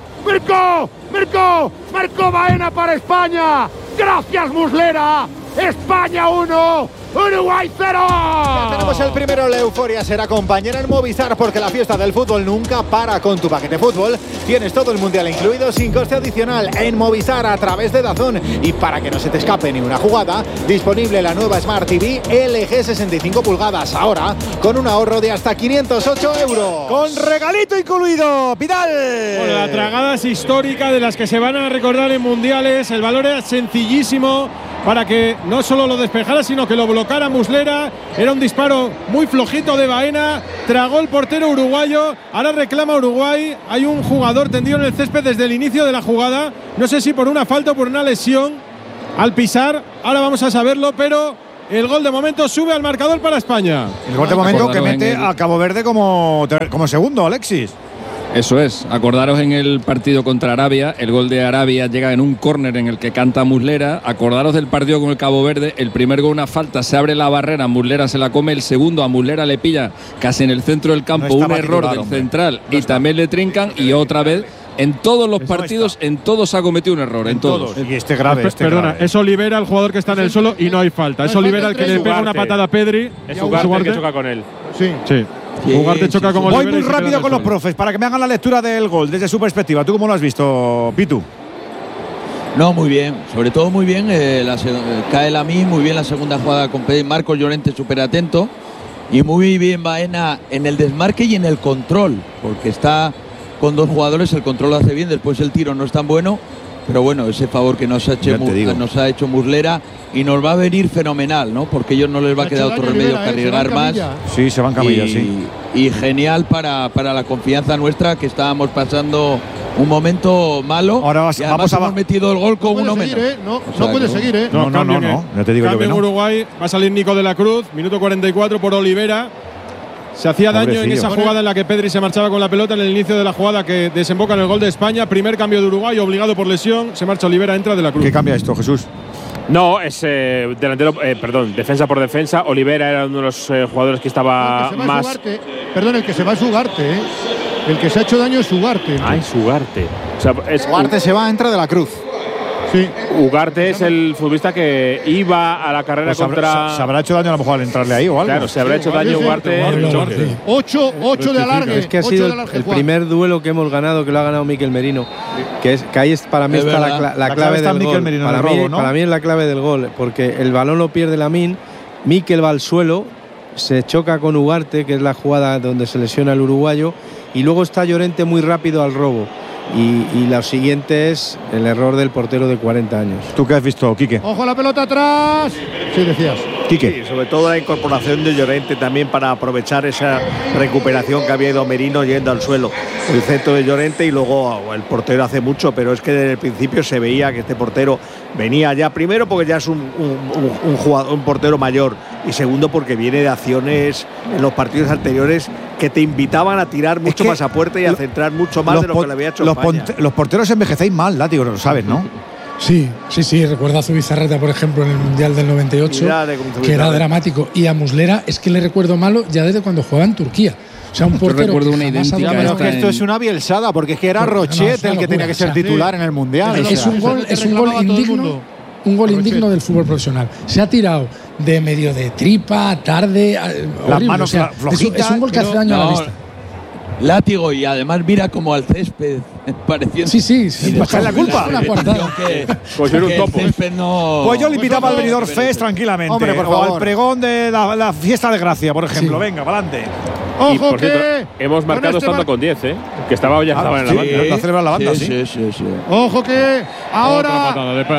Marcó Baena para España. Gracias Muslera. España 1, Uruguay 0. Ya tenemos el primero. La euforia será compañera en Movistar, porque la fiesta del fútbol nunca para. Con tu paquete fútbol tienes todo el mundial incluido sin coste adicional en Movistar a través de DAZN. Y para que no se te escape ni una jugada, disponible la nueva Smart TV LG 65 pulgadas, ahora con un ahorro de hasta 508 euros. Con regalito incluido, Vidal. Bueno, la tragada es histórica, de las que se van a recordar en mundiales. El valor era sencillísimo para que no solo lo despejara, sino que lo bloqueara Muslera. Era un disparo muy flojito de Baena, tragó el portero uruguayo, ahora reclama Uruguay. Hay un jugador tendido en el césped desde el inicio de la jugada, no sé si por una falta o por una lesión al pisar, ahora vamos a saberlo, pero el gol de momento sube al marcador para España. El gol de momento que mete a Cabo Verde como segundo, Alexis. Eso es, acordaros en el partido contra Arabia, el gol de Arabia llega en un córner en el que canta Muslera. Acordaros del partido con el Cabo Verde, el primer gol una falta, se abre la barrera, Muslera se la come, el segundo a Muslera le pilla casi en el centro del campo, un error del central y también le trincan, y otra vez en todos los partidos, en todos ha cometido un error, en todos. Y este grave. Perdona, es Olivera el jugador que está en el suelo y no hay falta. Es Olivera el que le pega una patada a Pedri. Es Ugarte el que choca con él. Sí. Ugarte choca como Voy muy rápido con los profes para que me hagan la lectura del gol desde su perspectiva. ¿Tú cómo lo has visto, Pitu? No, muy bien, sobre todo muy bien. Cae Lamine, muy bien la segunda jugada con Pedri. Marcos Llorente súper atento. Y muy bien Baena en el desmarque y en el control, porque está con dos jugadores, el control lo hace bien, después el tiro no es tan bueno. Pero bueno, ese favor que nos ha hecho Muslera, y nos va a venir fenomenal, ¿no? Porque a ellos no les va a quedar otro remedio que arriesgar más. Sí, se van camilla, sí. Y genial para la confianza nuestra, que estábamos pasando un momento malo. Ahora hemos metido el gol con uno menos. No puede seguir, ¿eh? No. Ya te digo yo que no. En Uruguay va a salir Nico de la Cruz, minuto 44 por Olivera. Se hacía daño en esa jugada en la que Pedri se marchaba con la pelota en el inicio de la jugada que desemboca en el gol de España. Primer cambio de Uruguay, obligado por lesión. Se marcha Olivera, entra de la Cruz. ¿Qué cambia esto, Jesús? No, es defensa por defensa. Olivera era uno de los jugadores que estaba más. El que se va es Ugarte, ¿eh? El que se ha hecho daño es Ugarte. Es Ugarte. O sea, Ugarte se va, entra de la Cruz. Sí. Ugarte es el futbolista que iba a la carrera contra. ¿Se habrá hecho daño a lo mejor al entrarle ahí o algo? Claro, se habrá hecho daño Ugarte. 8 de alargue. Es que ha sido el primer duelo que hemos ganado, que lo ha ganado Mikel Merino. Que ahí para mí está la clave del gol. Merino para mí es la clave del gol, porque el balón lo pierde Lamine, Mikel va al suelo, se choca con Ugarte, que es la jugada donde se lesiona el uruguayo, y luego está Llorente muy rápido al robo. Y lo siguiente es el error del portero de 40 años. ¿Tú qué has visto, Quique? ¡Ojo la pelota atrás! Sí, decías. Quique. Sí, sobre todo la incorporación de Llorente también para aprovechar esa recuperación que había ido Merino yendo al suelo. El centro de Llorente y luego el portero hace mucho, pero es que desde el principio se veía que este portero venía ya, primero porque ya es un portero mayor, y segundo porque viene de acciones en los partidos anteriores que te invitaban a tirar mucho más a puerta y a centrar mucho más de lo que le había hecho España. Los porteros envejecéis mal, Látigo, lo sabes, ¿no? Sí. Recuerda a Zubizarreta, por ejemplo, en el Mundial del 98, que era dramático. Y a Muslera es que le recuerdo malo ya desde cuando jugaba en Turquía. O sea, un portero que una idéntica. Pero que esto es una bielsada, porque es que era Rochet el que tenía que ser titular en el Mundial. Es un gol indigno. Un gol indigno del fútbol profesional. Se ha tirado de medio de tripa, tarde, las manos flojitas. Es un gol que hace daño a la vista. Látigo, y además mira como al césped pareciendo. Sí. Pues es la culpa. Pues un topo. Pues yo le invitaba al Benidorm Fest tranquilamente. Hombre, por favor. O al pregón de la fiesta de Gracia, por ejemplo. Venga, para adelante. Y por cierto, hemos marcado estando con 10, ¿eh? Que estaba en la banda. La celebra la banda, sí. Ojo que ahora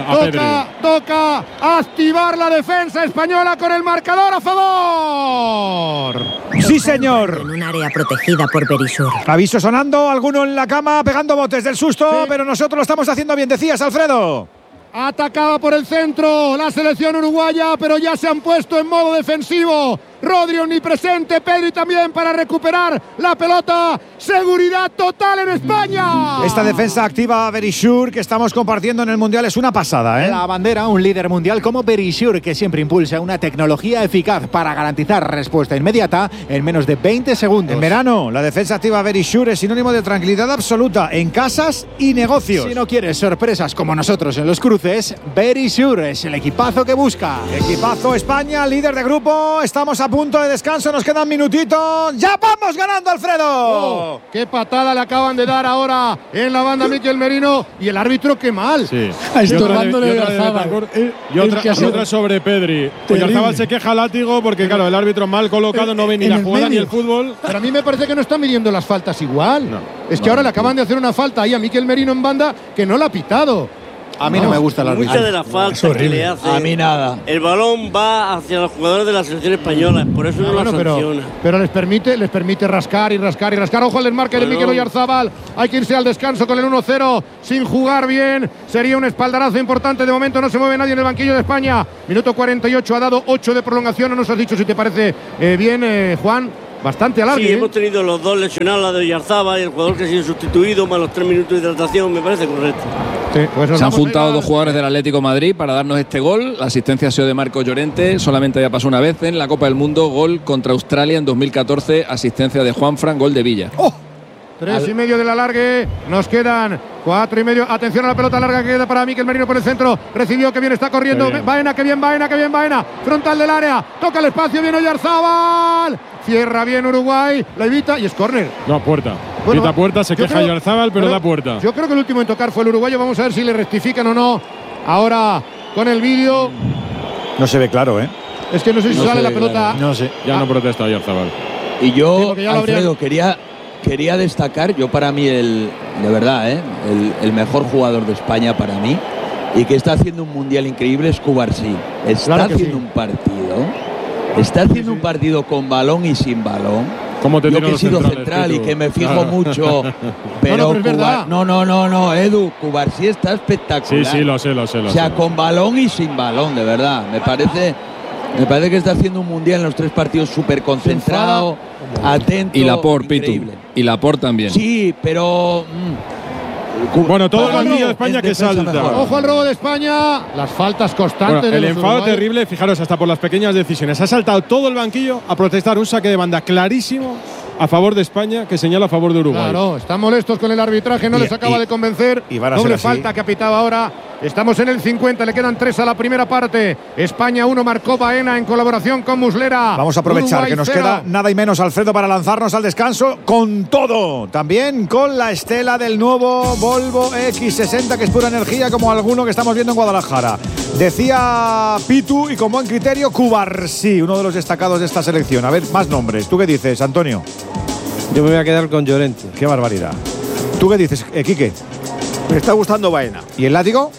toca activar la defensa española con el marcador a favor. Sí, señor. En un área protegida por Verisur. Aviso sonando, alguno en la cama pegando botes del susto, pero nosotros lo estamos haciendo bien, decías, Alfredo. Atacaba por el centro la selección uruguaya, pero ya se han puesto en modo defensivo. Rodri omnipresente, Pedri también para recuperar la pelota. Seguridad total en España. Esta defensa activa a Verisure que estamos compartiendo en el Mundial es una pasada, ¿eh? La bandera, un líder mundial como Verisure, que siempre impulsa una tecnología eficaz para garantizar respuesta inmediata en menos de 20 segundos. En verano, la defensa activa Verisure es sinónimo de tranquilidad absoluta en casas y negocios. Si no quieres sorpresas como nosotros en los cruces, Verisure es el equipazo que busca. Equipazo España, líder de grupo. Estamos a punto de descanso, nos quedan minutitos. ¡Ya vamos ganando, Alfredo! Oh, ¡qué patada le acaban de dar ahora en la banda Mikel Merino! Y el árbitro, qué mal. Sí. Estorbándole a Oyarzabal. Y otra sobre Pedri. Oyarzabal se queja látigo porque, claro, el árbitro mal colocado no ve ni la jugada ni el fútbol. Pero a mí me parece que no está midiendo las faltas igual. Es que ahora le acaban de hacer una falta ahí a Mikel Merino en banda que no la ha pitado. A mí no me gusta el árbitro. Muchas de las faltas que le hace. A mí nada. El balón va hacia los jugadores de la selección española, por eso no lo sanciona. Pero les permite rascar y rascar y rascar. Ojo al desmarque de Mikel Oyarzabal. Hay que irse al descanso con el 1-0 sin jugar bien. Sería un espaldarazo importante. De momento no se mueve nadie en el banquillo de España. Minuto 48, ha dado 8 de prolongación. No nos has dicho si te parece bien, Juan. Bastante alargue. Sí, hemos tenido los dos lesionados, la de Oyarzabal y el jugador que ha sido sustituido, más los 3 minutos de hidratación, me parece correcto. Sí, pues se han juntado dos jugadores del Atlético de Madrid para darnos este gol. La asistencia ha sido de Marcos Llorente, solamente había pasado una vez en la Copa del Mundo, gol contra Australia en 2014, asistencia de Juanfran, gol de Villa. 3,5 del alargue, nos quedan 4,5. Atención a la pelota larga que queda para Mikel Merino por el centro. Recibió, que bien está corriendo. Baena, que bien Baena. Frontal del área, toca el espacio, viene Oyarzabal. Cierra bien Uruguay, la evita y es córner. No, puerta. Bueno, puerta, se queja Oyarzabal, pero da puerta. Yo creo que el último en tocar fue el uruguayo. Vamos a ver si le rectifican o no. Ahora con el vídeo. No se ve claro, ¿eh? Es que no sé si sale la pelota. No sé. Ya no protesta Oyarzabal. Y yo, Alfredo, quería destacar, yo para mí, de verdad, el mejor jugador de España para mí, y que está haciendo un mundial increíble, es Cubarsí. Está haciendo un partido. Está haciendo un partido con balón y sin balón. Yo que he sido central y que me fijo mucho. Pero es verdad. No, Edu, Cubarsí está espectacular. Sí, lo sé. O sea, con balón y sin balón, de verdad. Me parece que está haciendo un mundial en los 3 partidos súper concentrado, atento. Y Laporte, Pitu. Y Laporte también. Sí, pero. Bueno, todo el banquillo de España que salta. Ojo al robo de España. Las faltas constantes. Bueno, el enfado uruguayos. terrible, fijaros, hasta por las pequeñas decisiones. Ha saltado todo el banquillo a protestar un saque de banda clarísimo a favor de España, que señala a favor de Uruguay. Claro, están molestos con el arbitraje, no les acaba de convencer. Doble falta que ha pitado ahora. Estamos en el 50, le quedan 3 a la primera parte. España 1, marcó Baena en colaboración con Muslera. Vamos a aprovechar Uruguay que nos 0. queda nada y menos, Alfredo, para lanzarnos al descanso con todo. También con la estela del nuevo Volvo X60, que es pura energía, como alguno que estamos viendo en Guadalajara. Decía Pitu, y con buen criterio, Cubarsí, uno de los destacados de esta selección. A ver, más nombres. ¿Tú qué dices, Antonio? Yo me voy a quedar con Llorente. Qué barbaridad. ¿Tú qué dices, Quique? Me está gustando Baena. ¿Y el látigo?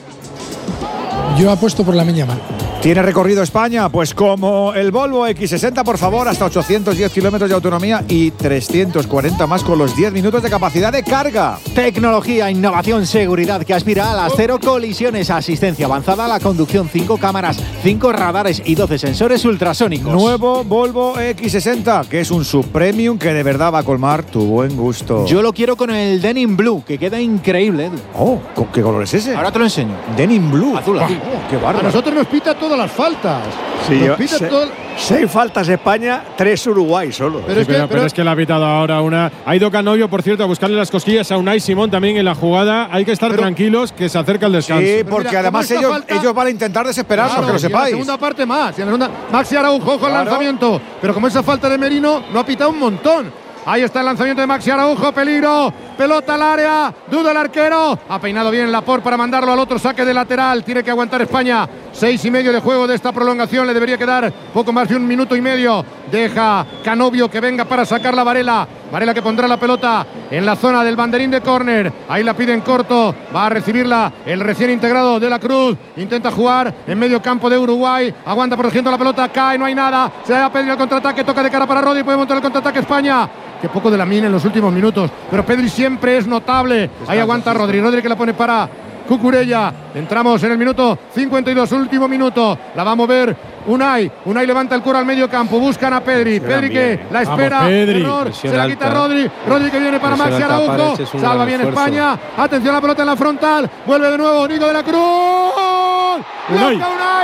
Yo apuesto por Lamine Yamal. ¿Tiene recorrido España? Pues como el Volvo X60, por favor, hasta 810 kilómetros de autonomía y 340 más con los 10 minutos de capacidad de carga. Tecnología, innovación, seguridad que aspira a las 0 colisiones, asistencia avanzada a la conducción, 5 cámaras, 5 radares y 12 sensores ultrasónicos. Nuevo Volvo X60, que es un subpremium que de verdad va a colmar tu buen gusto. Yo lo quiero con el Denim Blue, que queda increíble, Edu. Oh, ¿qué color es ese? Ahora te lo enseño. Denim Blue. Azul. Qué bárbaro. A nosotros nos pita todas las faltas. Sí, 6 faltas España, 3 Uruguay solo. Pero es que le ha pitado ahora una. Ha ido Canovio, por cierto, a buscarle las cosquillas a Unai Simón también en la jugada. Hay que estar tranquilos, que se acerca el descanso. Sí, porque además ellos van a intentar desesperarnos, claro, que lo sepáis. En la segunda parte más. En la segunda, Maxi Araujo con el lanzamiento. Pero como esa falta de Merino, no ha pitado un montón. Ahí está el lanzamiento de Maxi Araujo, peligro, pelota al área, duda el arquero, ha peinado bien Laporte para mandarlo al otro saque de lateral, tiene que aguantar España, 6,5 de juego de esta prolongación, le debería quedar poco más de 1 minuto y medio, deja Canovio que venga para sacar la Varela que pondrá la pelota en la zona del banderín de córner, ahí la pide en corto, va a recibirla el recién integrado de la Cruz, intenta jugar en medio campo de Uruguay, aguanta protegiendo la pelota, cae, no hay nada, se va a pedir el contraataque, toca de cara para Rodri, puede montar el contraataque España. Que poco de Lamine en los últimos minutos, pero Pedri siempre es notable. Ahí aguanta Rodri que la pone para Cucurella. Entramos en el minuto 52, último minuto. La va a mover Unai levanta el cuero al medio campo, buscan a Pedri que la espera. Vamos, error, se la quita Rodri que viene para Maxi Araujo, salva bien España. Atención a la pelota en la frontal, vuelve de nuevo Nico de la Cruz. Unai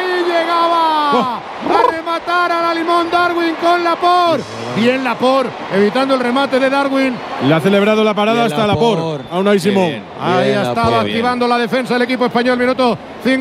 llegaba a rematar a la Limón Darwin con Laporte. Bien Laporte, evitando el remate de Darwin. Le ha celebrado la parada hasta Laporte a Unai Simón. Ahí estaba activando la defensa del equipo español. Minuto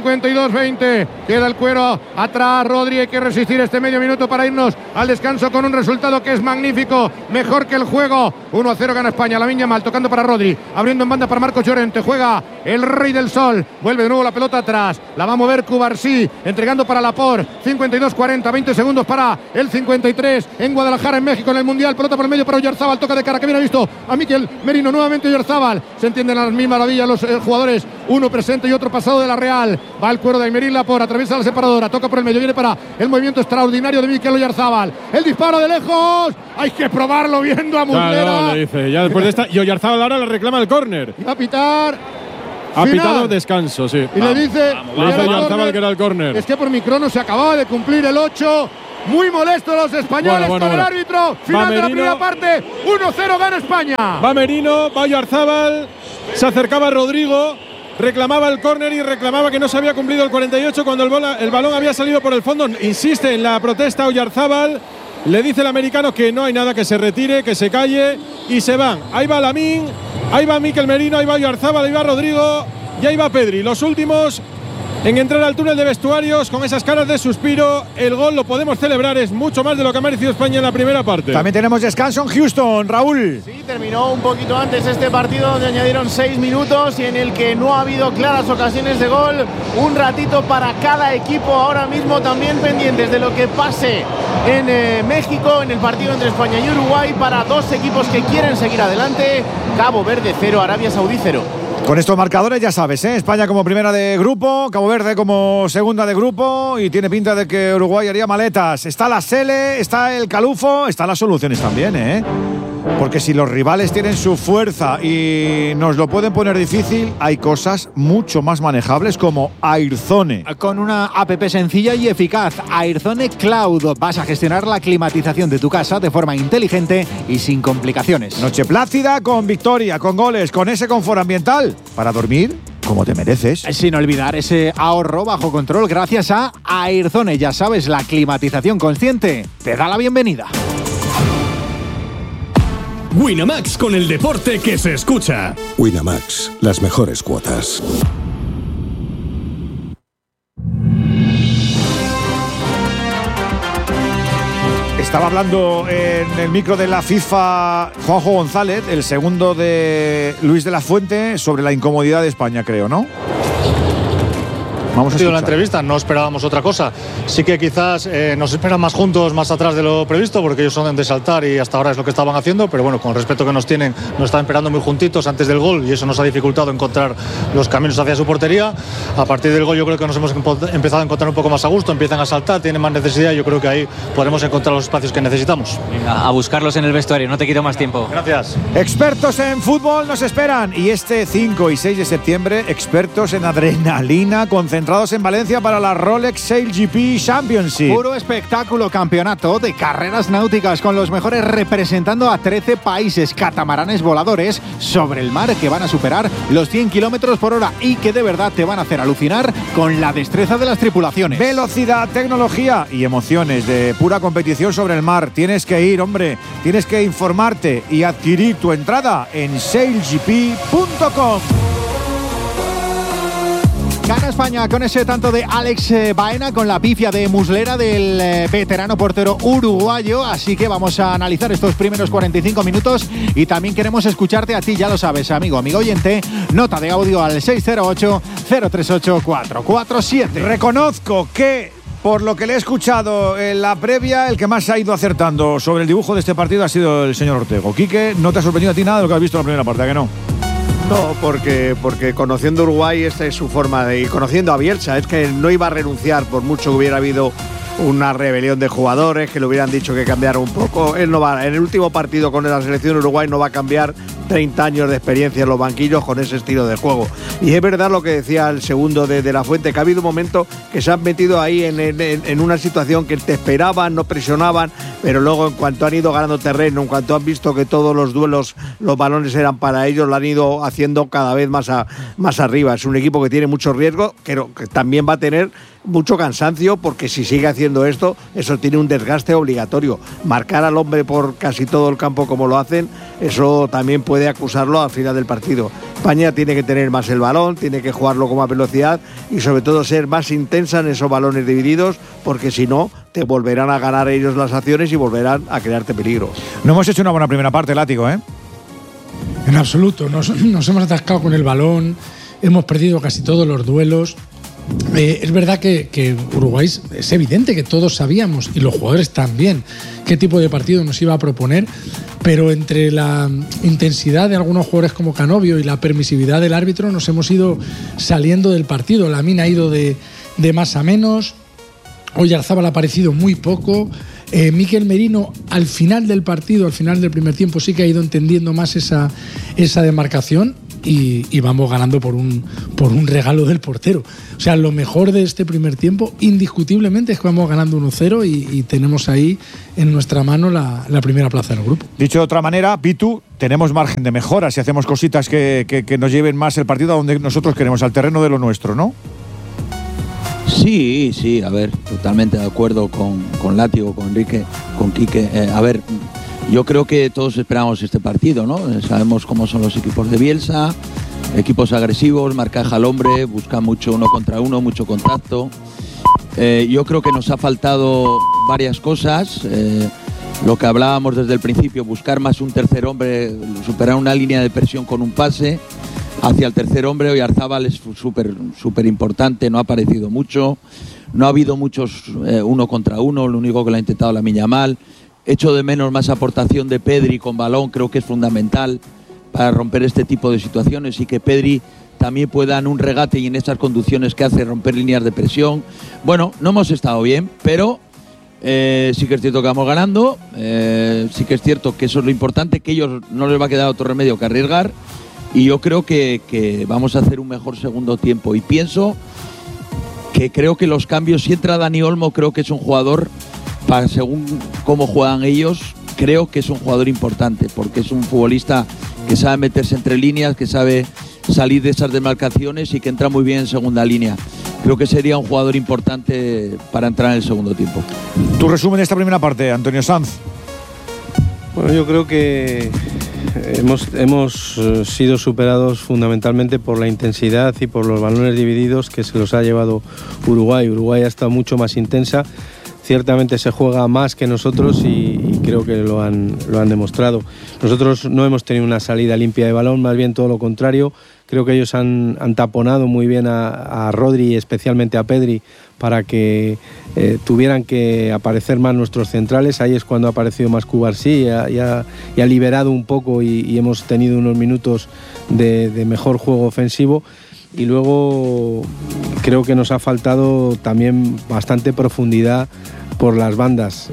52-20. Queda el cuero atrás. Rodri, hay que resistir este medio minuto para irnos al descanso con un resultado que es magnífico. Mejor que el juego. 1-0 gana España. Lamine Yamal tocando para Rodri. Abriendo en banda para Marcos Llorente. Juega el Rey del Sol. Vuelve de nuevo la pelota atrás. La va a mover Cubarsí. Entregando para Laporte. 52-40. 20 segundos para el 53. En Guadalajara, en México, en el Mundial. Pelota por el medio para Oyarzábal. Toca de cara. Que bien ha visto a Mikel Merino. Nuevamente Oyarzábal. Se entienden a las mismas maravillas los jugadores. Uno presente y otro pasado de la Real. Va el cuero de Aymerín Laporte. Atraviesa la separadora. Toca por el medio. Viene para el movimiento extraordinario de Mikel Oyarzábal. El disparo de lejos. Hay que probarlo viendo a Muslera. Claro, le dice. Ya después de esta. Y Oyarzábal ahora le reclama el córner. Y va a pitar. Ha pitado descanso, sí. Y le dice Oyarzábal que era el córner. Es que por mi crono se acababa de cumplir el 8. Muy molesto los españoles con el árbitro. Final de la primera parte. 1-0 gana España. Va Merino, va Oyarzábal. Se acercaba Rodrigo. Reclamaba el córner y reclamaba que no se había cumplido el 48 cuando el balón había salido por el fondo. Insiste en la protesta Oyarzábal. Le dice el americano que no hay nada, que se retire, que se calle y se van. Ahí va Lamine, ahí va Mikel Merino, ahí va Oyarzábal, ahí va Rodrigo y ahí va Pedri. Los últimos en entrar al túnel de vestuarios con esas caras de suspiro. El gol lo podemos celebrar, es mucho más de lo que ha merecido España en la primera parte. También tenemos descanso en Houston, Raúl. Sí, terminó un poquito antes este partido donde añadieron 6 minutos y en el que no ha habido claras ocasiones de gol. Un ratito para cada equipo ahora mismo, también pendientes de lo que pase en México en el partido entre España y Uruguay, para dos equipos que quieren seguir adelante. Cabo Verde 0, Arabia Saudí 0. Con estos marcadores ya sabes, España como primera de grupo, Cabo Verde como segunda de grupo, y tiene pinta de que Uruguay haría maletas. Está la Sele, está el Calufo, están las soluciones también, porque si los rivales tienen su fuerza y nos lo pueden poner difícil, hay cosas mucho más manejables como Airzone. Con una app sencilla y eficaz, Airzone Cloud, vas a gestionar la climatización de tu casa de forma inteligente y sin complicaciones. Noche plácida con victoria, con goles, con ese confort ambiental para dormir como te mereces. Sin olvidar ese ahorro bajo control gracias a Airzone. Ya sabes, la climatización consciente te da la bienvenida. Winamax, con el deporte que se escucha. Winamax, las mejores cuotas. Estaba hablando en el micro de la FIFA Juanjo González, el segundo de Luis de la Fuente, sobre la incomodidad de España, creo, ¿no? Vamos a la entrevista, no esperábamos otra cosa. Sí que quizás nos esperan más juntos, más atrás de lo previsto, porque ellos son de saltar y hasta ahora es lo que estaban haciendo, pero bueno, con el respeto que nos tienen, nos están esperando muy juntitos antes del gol y eso nos ha dificultado encontrar los caminos hacia su portería. A partir del gol yo creo que nos hemos empezado a encontrar un poco más a gusto, empiezan a saltar, tienen más necesidad y yo creo que ahí podremos encontrar los espacios que necesitamos. Venga, a buscarlos en el vestuario, no te quito más tiempo. Gracias. Expertos en fútbol nos esperan, y este 5 y 6 de septiembre, expertos en adrenalina, concentrados en Valencia para la Rolex Sail GP Championship. Puro espectáculo, campeonato de carreras náuticas con los mejores representando a 13 países, catamaranes voladores sobre el mar que van a superar los 100 kilómetros por hora y que de verdad te van a hacer alucinar con la destreza de las tripulaciones. Velocidad, tecnología y emociones de pura competición sobre el mar. Tienes que ir, hombre, tienes que informarte y adquirir tu entrada en sailgp.com. Gana España con ese tanto de Alex Baena, con la pifia de Muslera del veterano portero uruguayo. Así que vamos a analizar estos primeros 45 minutos y también queremos escucharte a ti, ya lo sabes, amigo oyente. Nota de audio al 608-038-447. Reconozco que, por lo que le he escuchado en la previa, el que más ha ido acertando sobre el dibujo de este partido ha sido el señor Ortego. Quique, ¿no te ha sorprendido a ti nada de lo que has visto en la primera parte, ¿a que no? No, porque conociendo a Uruguay, esta es su forma de ir. Conociendo a Bielsa, es que no iba a renunciar por mucho que hubiera habido una rebelión de jugadores, que le hubieran dicho que cambiara un poco. Él no va, en el último partido con la selección de Uruguay no va a cambiar 30 años de experiencia en los banquillos con ese estilo de juego. Y es verdad lo que decía el segundo de la Fuente, que ha habido un momento que se han metido ahí en una situación que te esperaban, no presionaban, pero luego en cuanto han ido ganando terreno, en cuanto han visto que todos los duelos, los balones eran para ellos, lo han ido haciendo cada vez más arriba. Es un equipo que tiene mucho riesgo, pero que también va a tener mucho cansancio, porque si sigue haciendo esto, eso tiene un desgaste obligatorio. Marcar al hombre por casi todo el campo como lo hacen, eso también puede acusarlo al final del partido. España tiene que tener más el balón, tiene que jugarlo con más velocidad y sobre todo ser más intensa en esos balones divididos, porque si no, te volverán a ganar ellos las acciones y volverán a crearte peligro. No hemos hecho una buena primera parte, Látigo, ¿eh? En absoluto, nos hemos atascado con el balón, hemos perdido casi todos los duelos. Es verdad que Uruguay es evidente que todos sabíamos, y los jugadores también, qué tipo de partido nos iba a proponer, pero entre la intensidad de algunos jugadores como Canovio y la permisividad del árbitro nos hemos ido saliendo del partido. Lamine ha ido de más a menos, Oyarzábal ha aparecido muy poco, Mikel Merino al final del partido, al final del primer tiempo, sí que ha ido entendiendo más esa demarcación. Y vamos ganando por un regalo del portero. O sea, lo mejor de este primer tiempo, indiscutiblemente, es que vamos ganando 1-0 y tenemos ahí en nuestra mano la primera plaza del grupo. Dicho de otra manera, Pitu, tenemos margen de mejora si hacemos cositas que nos lleven más el partido a donde nosotros queremos, al terreno de lo nuestro, ¿no? Sí, a ver, totalmente de acuerdo con Látigo, con Enrique, con Quique. A ver, yo creo que todos esperamos este partido, ¿no? Sabemos cómo son los equipos de Bielsa, equipos agresivos, marcaje al hombre, buscan mucho uno contra uno, mucho contacto. Yo creo que nos ha faltado varias cosas. Lo que hablábamos desde el principio, buscar más un tercer hombre, superar una línea de presión con un pase hacia el tercer hombre. Oyarzábal es súper importante, no ha aparecido mucho, no ha habido muchos uno contra uno, lo único que lo ha intentado Lamine Yamal. Echo de menos más aportación de Pedri con balón, creo que es fundamental para romper este tipo de situaciones y que Pedri también pueda en un regate y en esas conducciones que hace romper líneas de presión. Bueno, no hemos estado bien, pero sí que es cierto que vamos ganando, sí que es cierto que eso es lo importante, que a ellos no les va a quedar otro remedio que arriesgar, y yo creo que vamos a hacer un mejor segundo tiempo. Y pienso que creo que los cambios, si entra Dani Olmo, creo que es un jugador, según cómo juegan ellos, creo que es un jugador importante, porque es un futbolista que sabe meterse entre líneas, que sabe salir de esas demarcaciones y que entra muy bien en segunda línea. Creo que sería un jugador importante para entrar en el segundo tiempo. Tu resumen de esta primera parte, Antonio Sanz. Bueno, yo creo que hemos sido superados fundamentalmente por la intensidad y por los balones divididos que se los ha llevado Uruguay. Uruguay ha estado mucho más intensa. Ciertamente se juega más que nosotros y creo que lo han demostrado. Nosotros no hemos tenido una salida limpia de balón, más bien todo lo contrario. Creo que ellos han taponado muy bien a Rodri y especialmente a Pedri para que tuvieran que aparecer más nuestros centrales. Ahí es cuando ha aparecido más Cubarsí y ha liberado un poco y hemos tenido unos minutos de mejor juego ofensivo. Y luego creo que nos ha faltado también bastante profundidad por las bandas.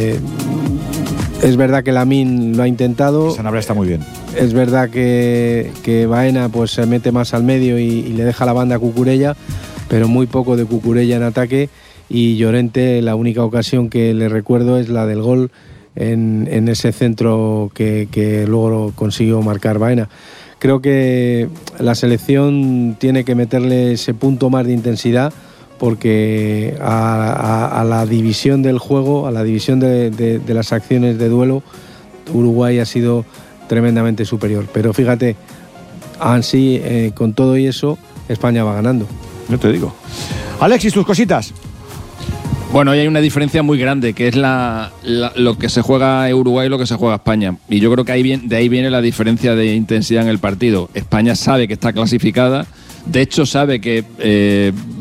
Es verdad que Lamine lo ha intentado. Sanabria está muy bien. Es verdad que Baena pues se mete más al medio y le deja la banda a Cucurella, pero muy poco de Cucurella en ataque. Y Llorente, la única ocasión que le recuerdo es la del gol en ese centro que luego consiguió marcar Baena. Creo que la selección tiene que meterle ese punto más de intensidad, porque a la división del juego, a la división de las acciones de duelo, Uruguay ha sido tremendamente superior. Pero fíjate, así con todo y eso, España va ganando. No te digo. Alexis, tus cositas. Bueno, y hay una diferencia muy grande, que es lo que se juega Uruguay y lo que se juega España. Y yo creo que de ahí viene la diferencia de intensidad en el partido. España sabe que está clasificada, de hecho sabe que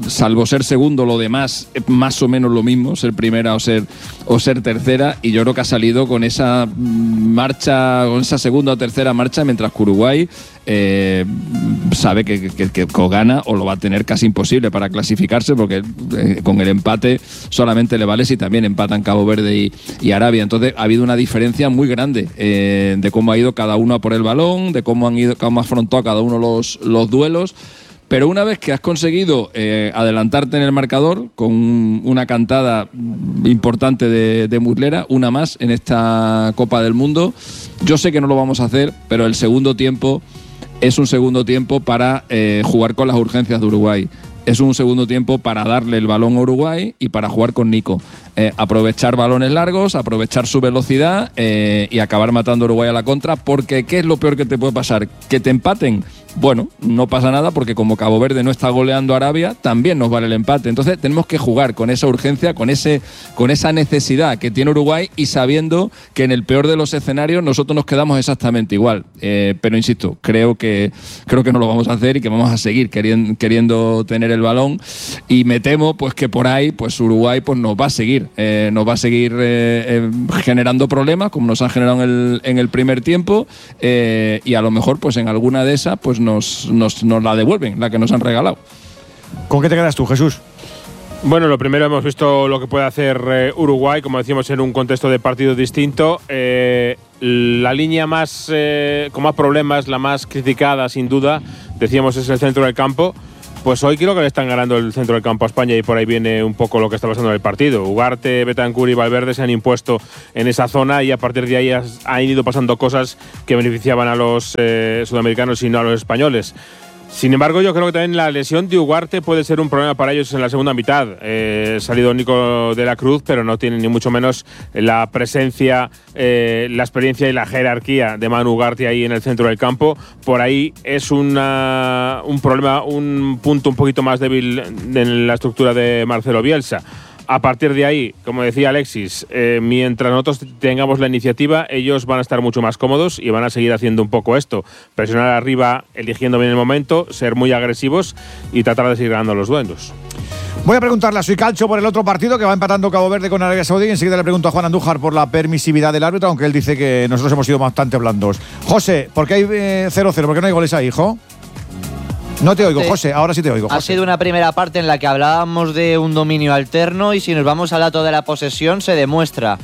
salvo ser segundo, lo demás más o menos lo mismo, ser primera o ser tercera, y yo creo que ha salido con esa marcha, con esa segunda o tercera marcha, mientras que Uruguay sabe que gana o lo va a tener casi imposible para clasificarse, porque con el empate solamente le vale si también empatan Cabo Verde y Arabia. Entonces ha habido una diferencia muy grande de cómo ha ido cada uno a por el balón, de cómo ha afrontado cada uno los duelos. Pero una vez que has conseguido adelantarte en el marcador con una cantada importante de Muslera, una más en esta Copa del Mundo, yo sé que no lo vamos a hacer, pero el segundo tiempo es un segundo tiempo para jugar con las urgencias de Uruguay. Es un segundo tiempo para darle el balón a Uruguay y para jugar con Nico. Aprovechar balones largos, aprovechar su velocidad y acabar matando a Uruguay a la contra, porque ¿qué es lo peor que te puede pasar? ¿Que te empaten? Bueno, no pasa nada, porque como Cabo Verde no está goleando a Arabia, también nos vale el empate. Entonces tenemos que jugar con esa urgencia, con esa necesidad que tiene Uruguay, y sabiendo que en el peor de los escenarios nosotros nos quedamos exactamente igual. Pero insisto, creo que no lo vamos a hacer y que vamos a seguir queriendo tener el balón, y me temo pues que por ahí pues Uruguay pues nos va a seguir generando problemas, como nos han generado en el primer tiempo, y a lo mejor pues en alguna de esas pues nos la devuelven, la que nos han regalado. ¿Con qué te quedas tú, Jesús? Bueno, lo primero, hemos visto lo que puede hacer Uruguay, como decíamos, en un contexto de partido distinto. La línea más con más problemas, la más criticada sin duda, decíamos, es el centro del campo. Pues hoy creo que le están ganando el centro del campo a España, y por ahí viene un poco lo que está pasando en el partido. Ugarte, Bentancur y Valverde se han impuesto en esa zona, y a partir de ahí han ido pasando cosas que beneficiaban a los sudamericanos y no a los españoles. Sin embargo, yo creo que también la lesión de Ugarte puede ser un problema para ellos en la segunda mitad. Ha salido Nico de la Cruz, pero no tiene ni mucho menos la presencia, la experiencia y la jerarquía de Manu Ugarte ahí en el centro del campo. Por ahí es un problema, un punto un poquito más débil en la estructura de Marcelo Bielsa. A partir de ahí, como decía Alexis, mientras nosotros tengamos la iniciativa, ellos van a estar mucho más cómodos y van a seguir haciendo un poco esto. Presionar arriba, eligiendo bien el momento, ser muy agresivos y tratar de seguir ganando los duelos. Voy a preguntarle a Suicalcho por el otro partido que va empatando Cabo Verde con Arabia Saudí, y enseguida le pregunto a Juan Andújar por la permisividad del árbitro, aunque él dice que nosotros hemos sido bastante blandos. José, ¿por qué hay 0-0? ¿Por qué no hay goles ahí, hijo? No te oigo, José. Ahora sí te oigo, José. Ha sido una primera parte en la que hablábamos de un dominio alterno, y si nos vamos al dato de la posesión se demuestra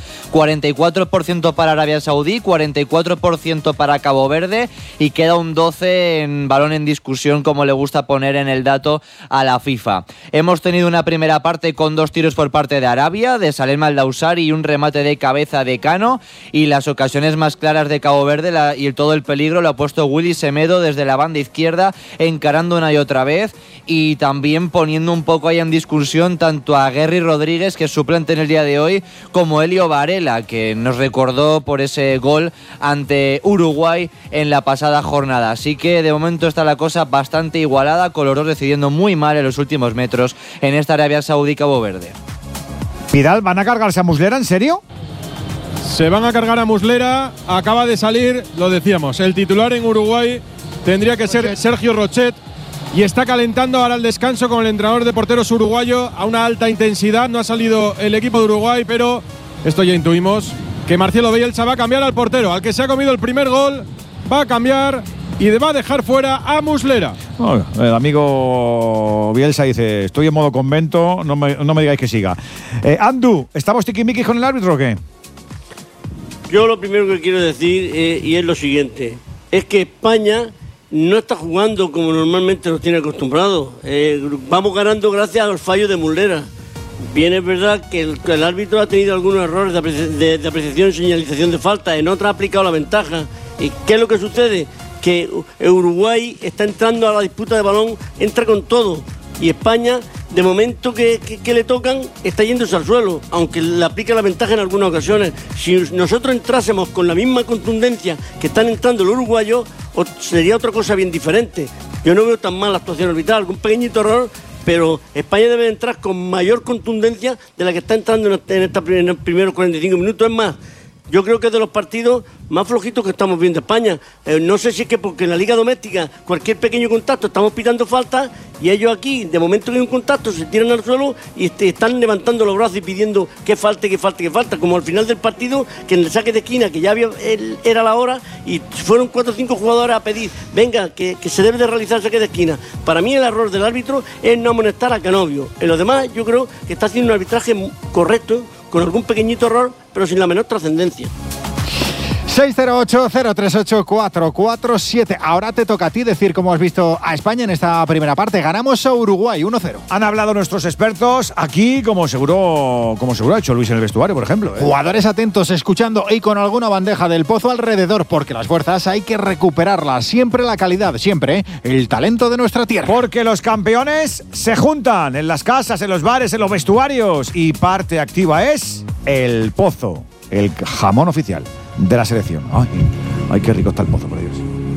44% para Arabia Saudí, 44% para Cabo Verde, y queda un 12 en balón en discusión, como le gusta poner en el dato a la FIFA. Hemos tenido una primera parte con 2 tiros por parte de Arabia, de Salem Al-Dawsari, y un remate de cabeza de Cano, y las ocasiones más claras de Cabo Verde y todo el peligro lo ha puesto Willy Semedo desde la banda izquierda, encarando una y otra vez, y también poniendo un poco ahí en discusión tanto a Guerri Rodríguez, que es suplente en el día de hoy, como Elio Varela, que nos recordó por ese gol ante Uruguay en la pasada jornada. Así que de momento está la cosa bastante igualada, con los dos decidiendo muy mal en los últimos metros en esta Arabia Saudí-Cabo Verde. Vidal, ¿van a cargarse a Muslera? ¿En serio? Se van a cargar a Muslera. Acaba de salir, lo decíamos, el titular en Uruguay tendría que ser Sergio Rochet, y está calentando ahora al descanso con el entrenador de porteros uruguayo a una alta intensidad. No ha salido el equipo de Uruguay, pero esto ya intuimos que Marcelo Bielsa va a cambiar al portero, al que se ha comido el primer gol, va a cambiar y va a dejar fuera a Muslera. El amigo Bielsa dice: estoy en modo convento, no me digáis que siga. Andu, ¿estamos tiquimiquis con el árbitro o qué? Yo lo primero que quiero decir, y es lo siguiente, es que España no está jugando como normalmente nos tiene acostumbrados. Vamos ganando gracias a los fallos de Muslera. Bien, es verdad que el árbitro ha tenido algunos errores de apreciación y señalización de falta, en otras ha aplicado la ventaja. ¿Y qué es lo que sucede? Que Uruguay está entrando a la disputa de balón, entra con todo, y España, de momento que le tocan, está yéndose al suelo, aunque le aplica la ventaja en algunas ocasiones. Si nosotros entrásemos con la misma contundencia que están entrando los uruguayos, sería otra cosa bien diferente. Yo no veo tan mal la actuación arbitral, algún pequeñito error, pero España debe entrar con mayor contundencia de la que está entrando en estos primeros 45 minutos. Es más, yo creo que es de los partidos más flojitos que estamos viendo España. No sé si es que porque en la Liga Doméstica cualquier pequeño contacto estamos pitando falta y ellos aquí, de momento que hay un contacto, se tiran al suelo y están levantando los brazos y pidiendo que falte, como al final del partido, que en el saque de esquina, que ya era la hora, y fueron 4 o 5 jugadores a pedir, venga, que se debe de realizar el saque de esquina. Para mí el error del árbitro es no amonestar a Canovio. En lo demás yo creo que está haciendo un arbitraje correcto, con algún pequeñito error, pero sin la menor trascendencia. 608-038-447. Ahora te toca a ti decir cómo has visto a España en esta primera parte. Ganamos a Uruguay 1-0. Han hablado nuestros expertos aquí, como seguro ha hecho Luis en el vestuario, por ejemplo. Jugadores atentos, escuchando y con alguna bandeja del pozo alrededor, porque las fuerzas hay que recuperarlas. Siempre la calidad, siempre el talento de nuestra tierra. Porque los campeones se juntan en las casas, en los bares, en los vestuarios, y parte activa es el pozo, el jamón oficial de la selección. Ay, qué rico está el pozo, por Dios.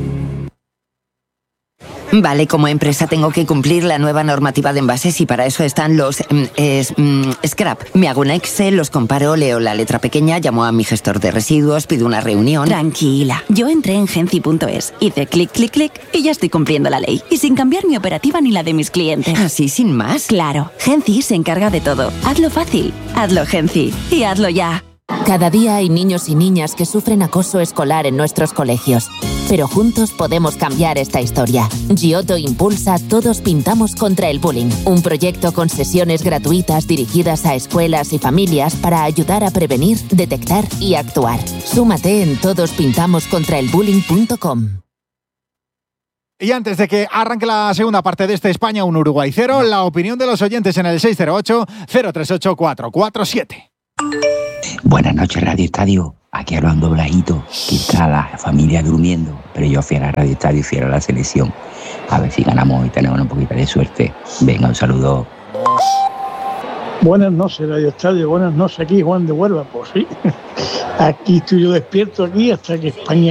Vale, como empresa tengo que cumplir la nueva normativa de envases y para eso están los scrap. Me hago un Excel, los comparo, leo la letra pequeña, llamo a mi gestor de residuos, pido una reunión. Tranquila, yo entré en Genci.es, hice clic, clic, clic y ya estoy cumpliendo la ley. Y sin cambiar mi operativa ni la de mis clientes. ¿Así sin más? Claro, Genci se encarga de todo. Hazlo fácil, hazlo Genci y hazlo ya. Cada día hay niños y niñas que sufren acoso escolar en nuestros colegios. Pero juntos podemos cambiar esta historia. Giotto impulsa Todos Pintamos contra el Bullying, un proyecto con sesiones gratuitas dirigidas a escuelas y familias para ayudar a prevenir, detectar y actuar. Súmate en todospintamoscontraelbullying.com. Y antes de que arranque la segunda parte de este España 1 Uruguay 0, la opinión de los oyentes en el 608-038-447. Buenas noches, Radio Estadio. Aquí hablando Blasito, que está la familia durmiendo, pero yo fiel a Radio Estadio y fiel a la selección. A ver si ganamos y tenemos un poquito de suerte. Venga, un saludo. Buenas noches, Radio Estadio. Buenas noches, aquí Juan de Huelva. Pues sí, aquí estoy yo despierto aquí hasta que España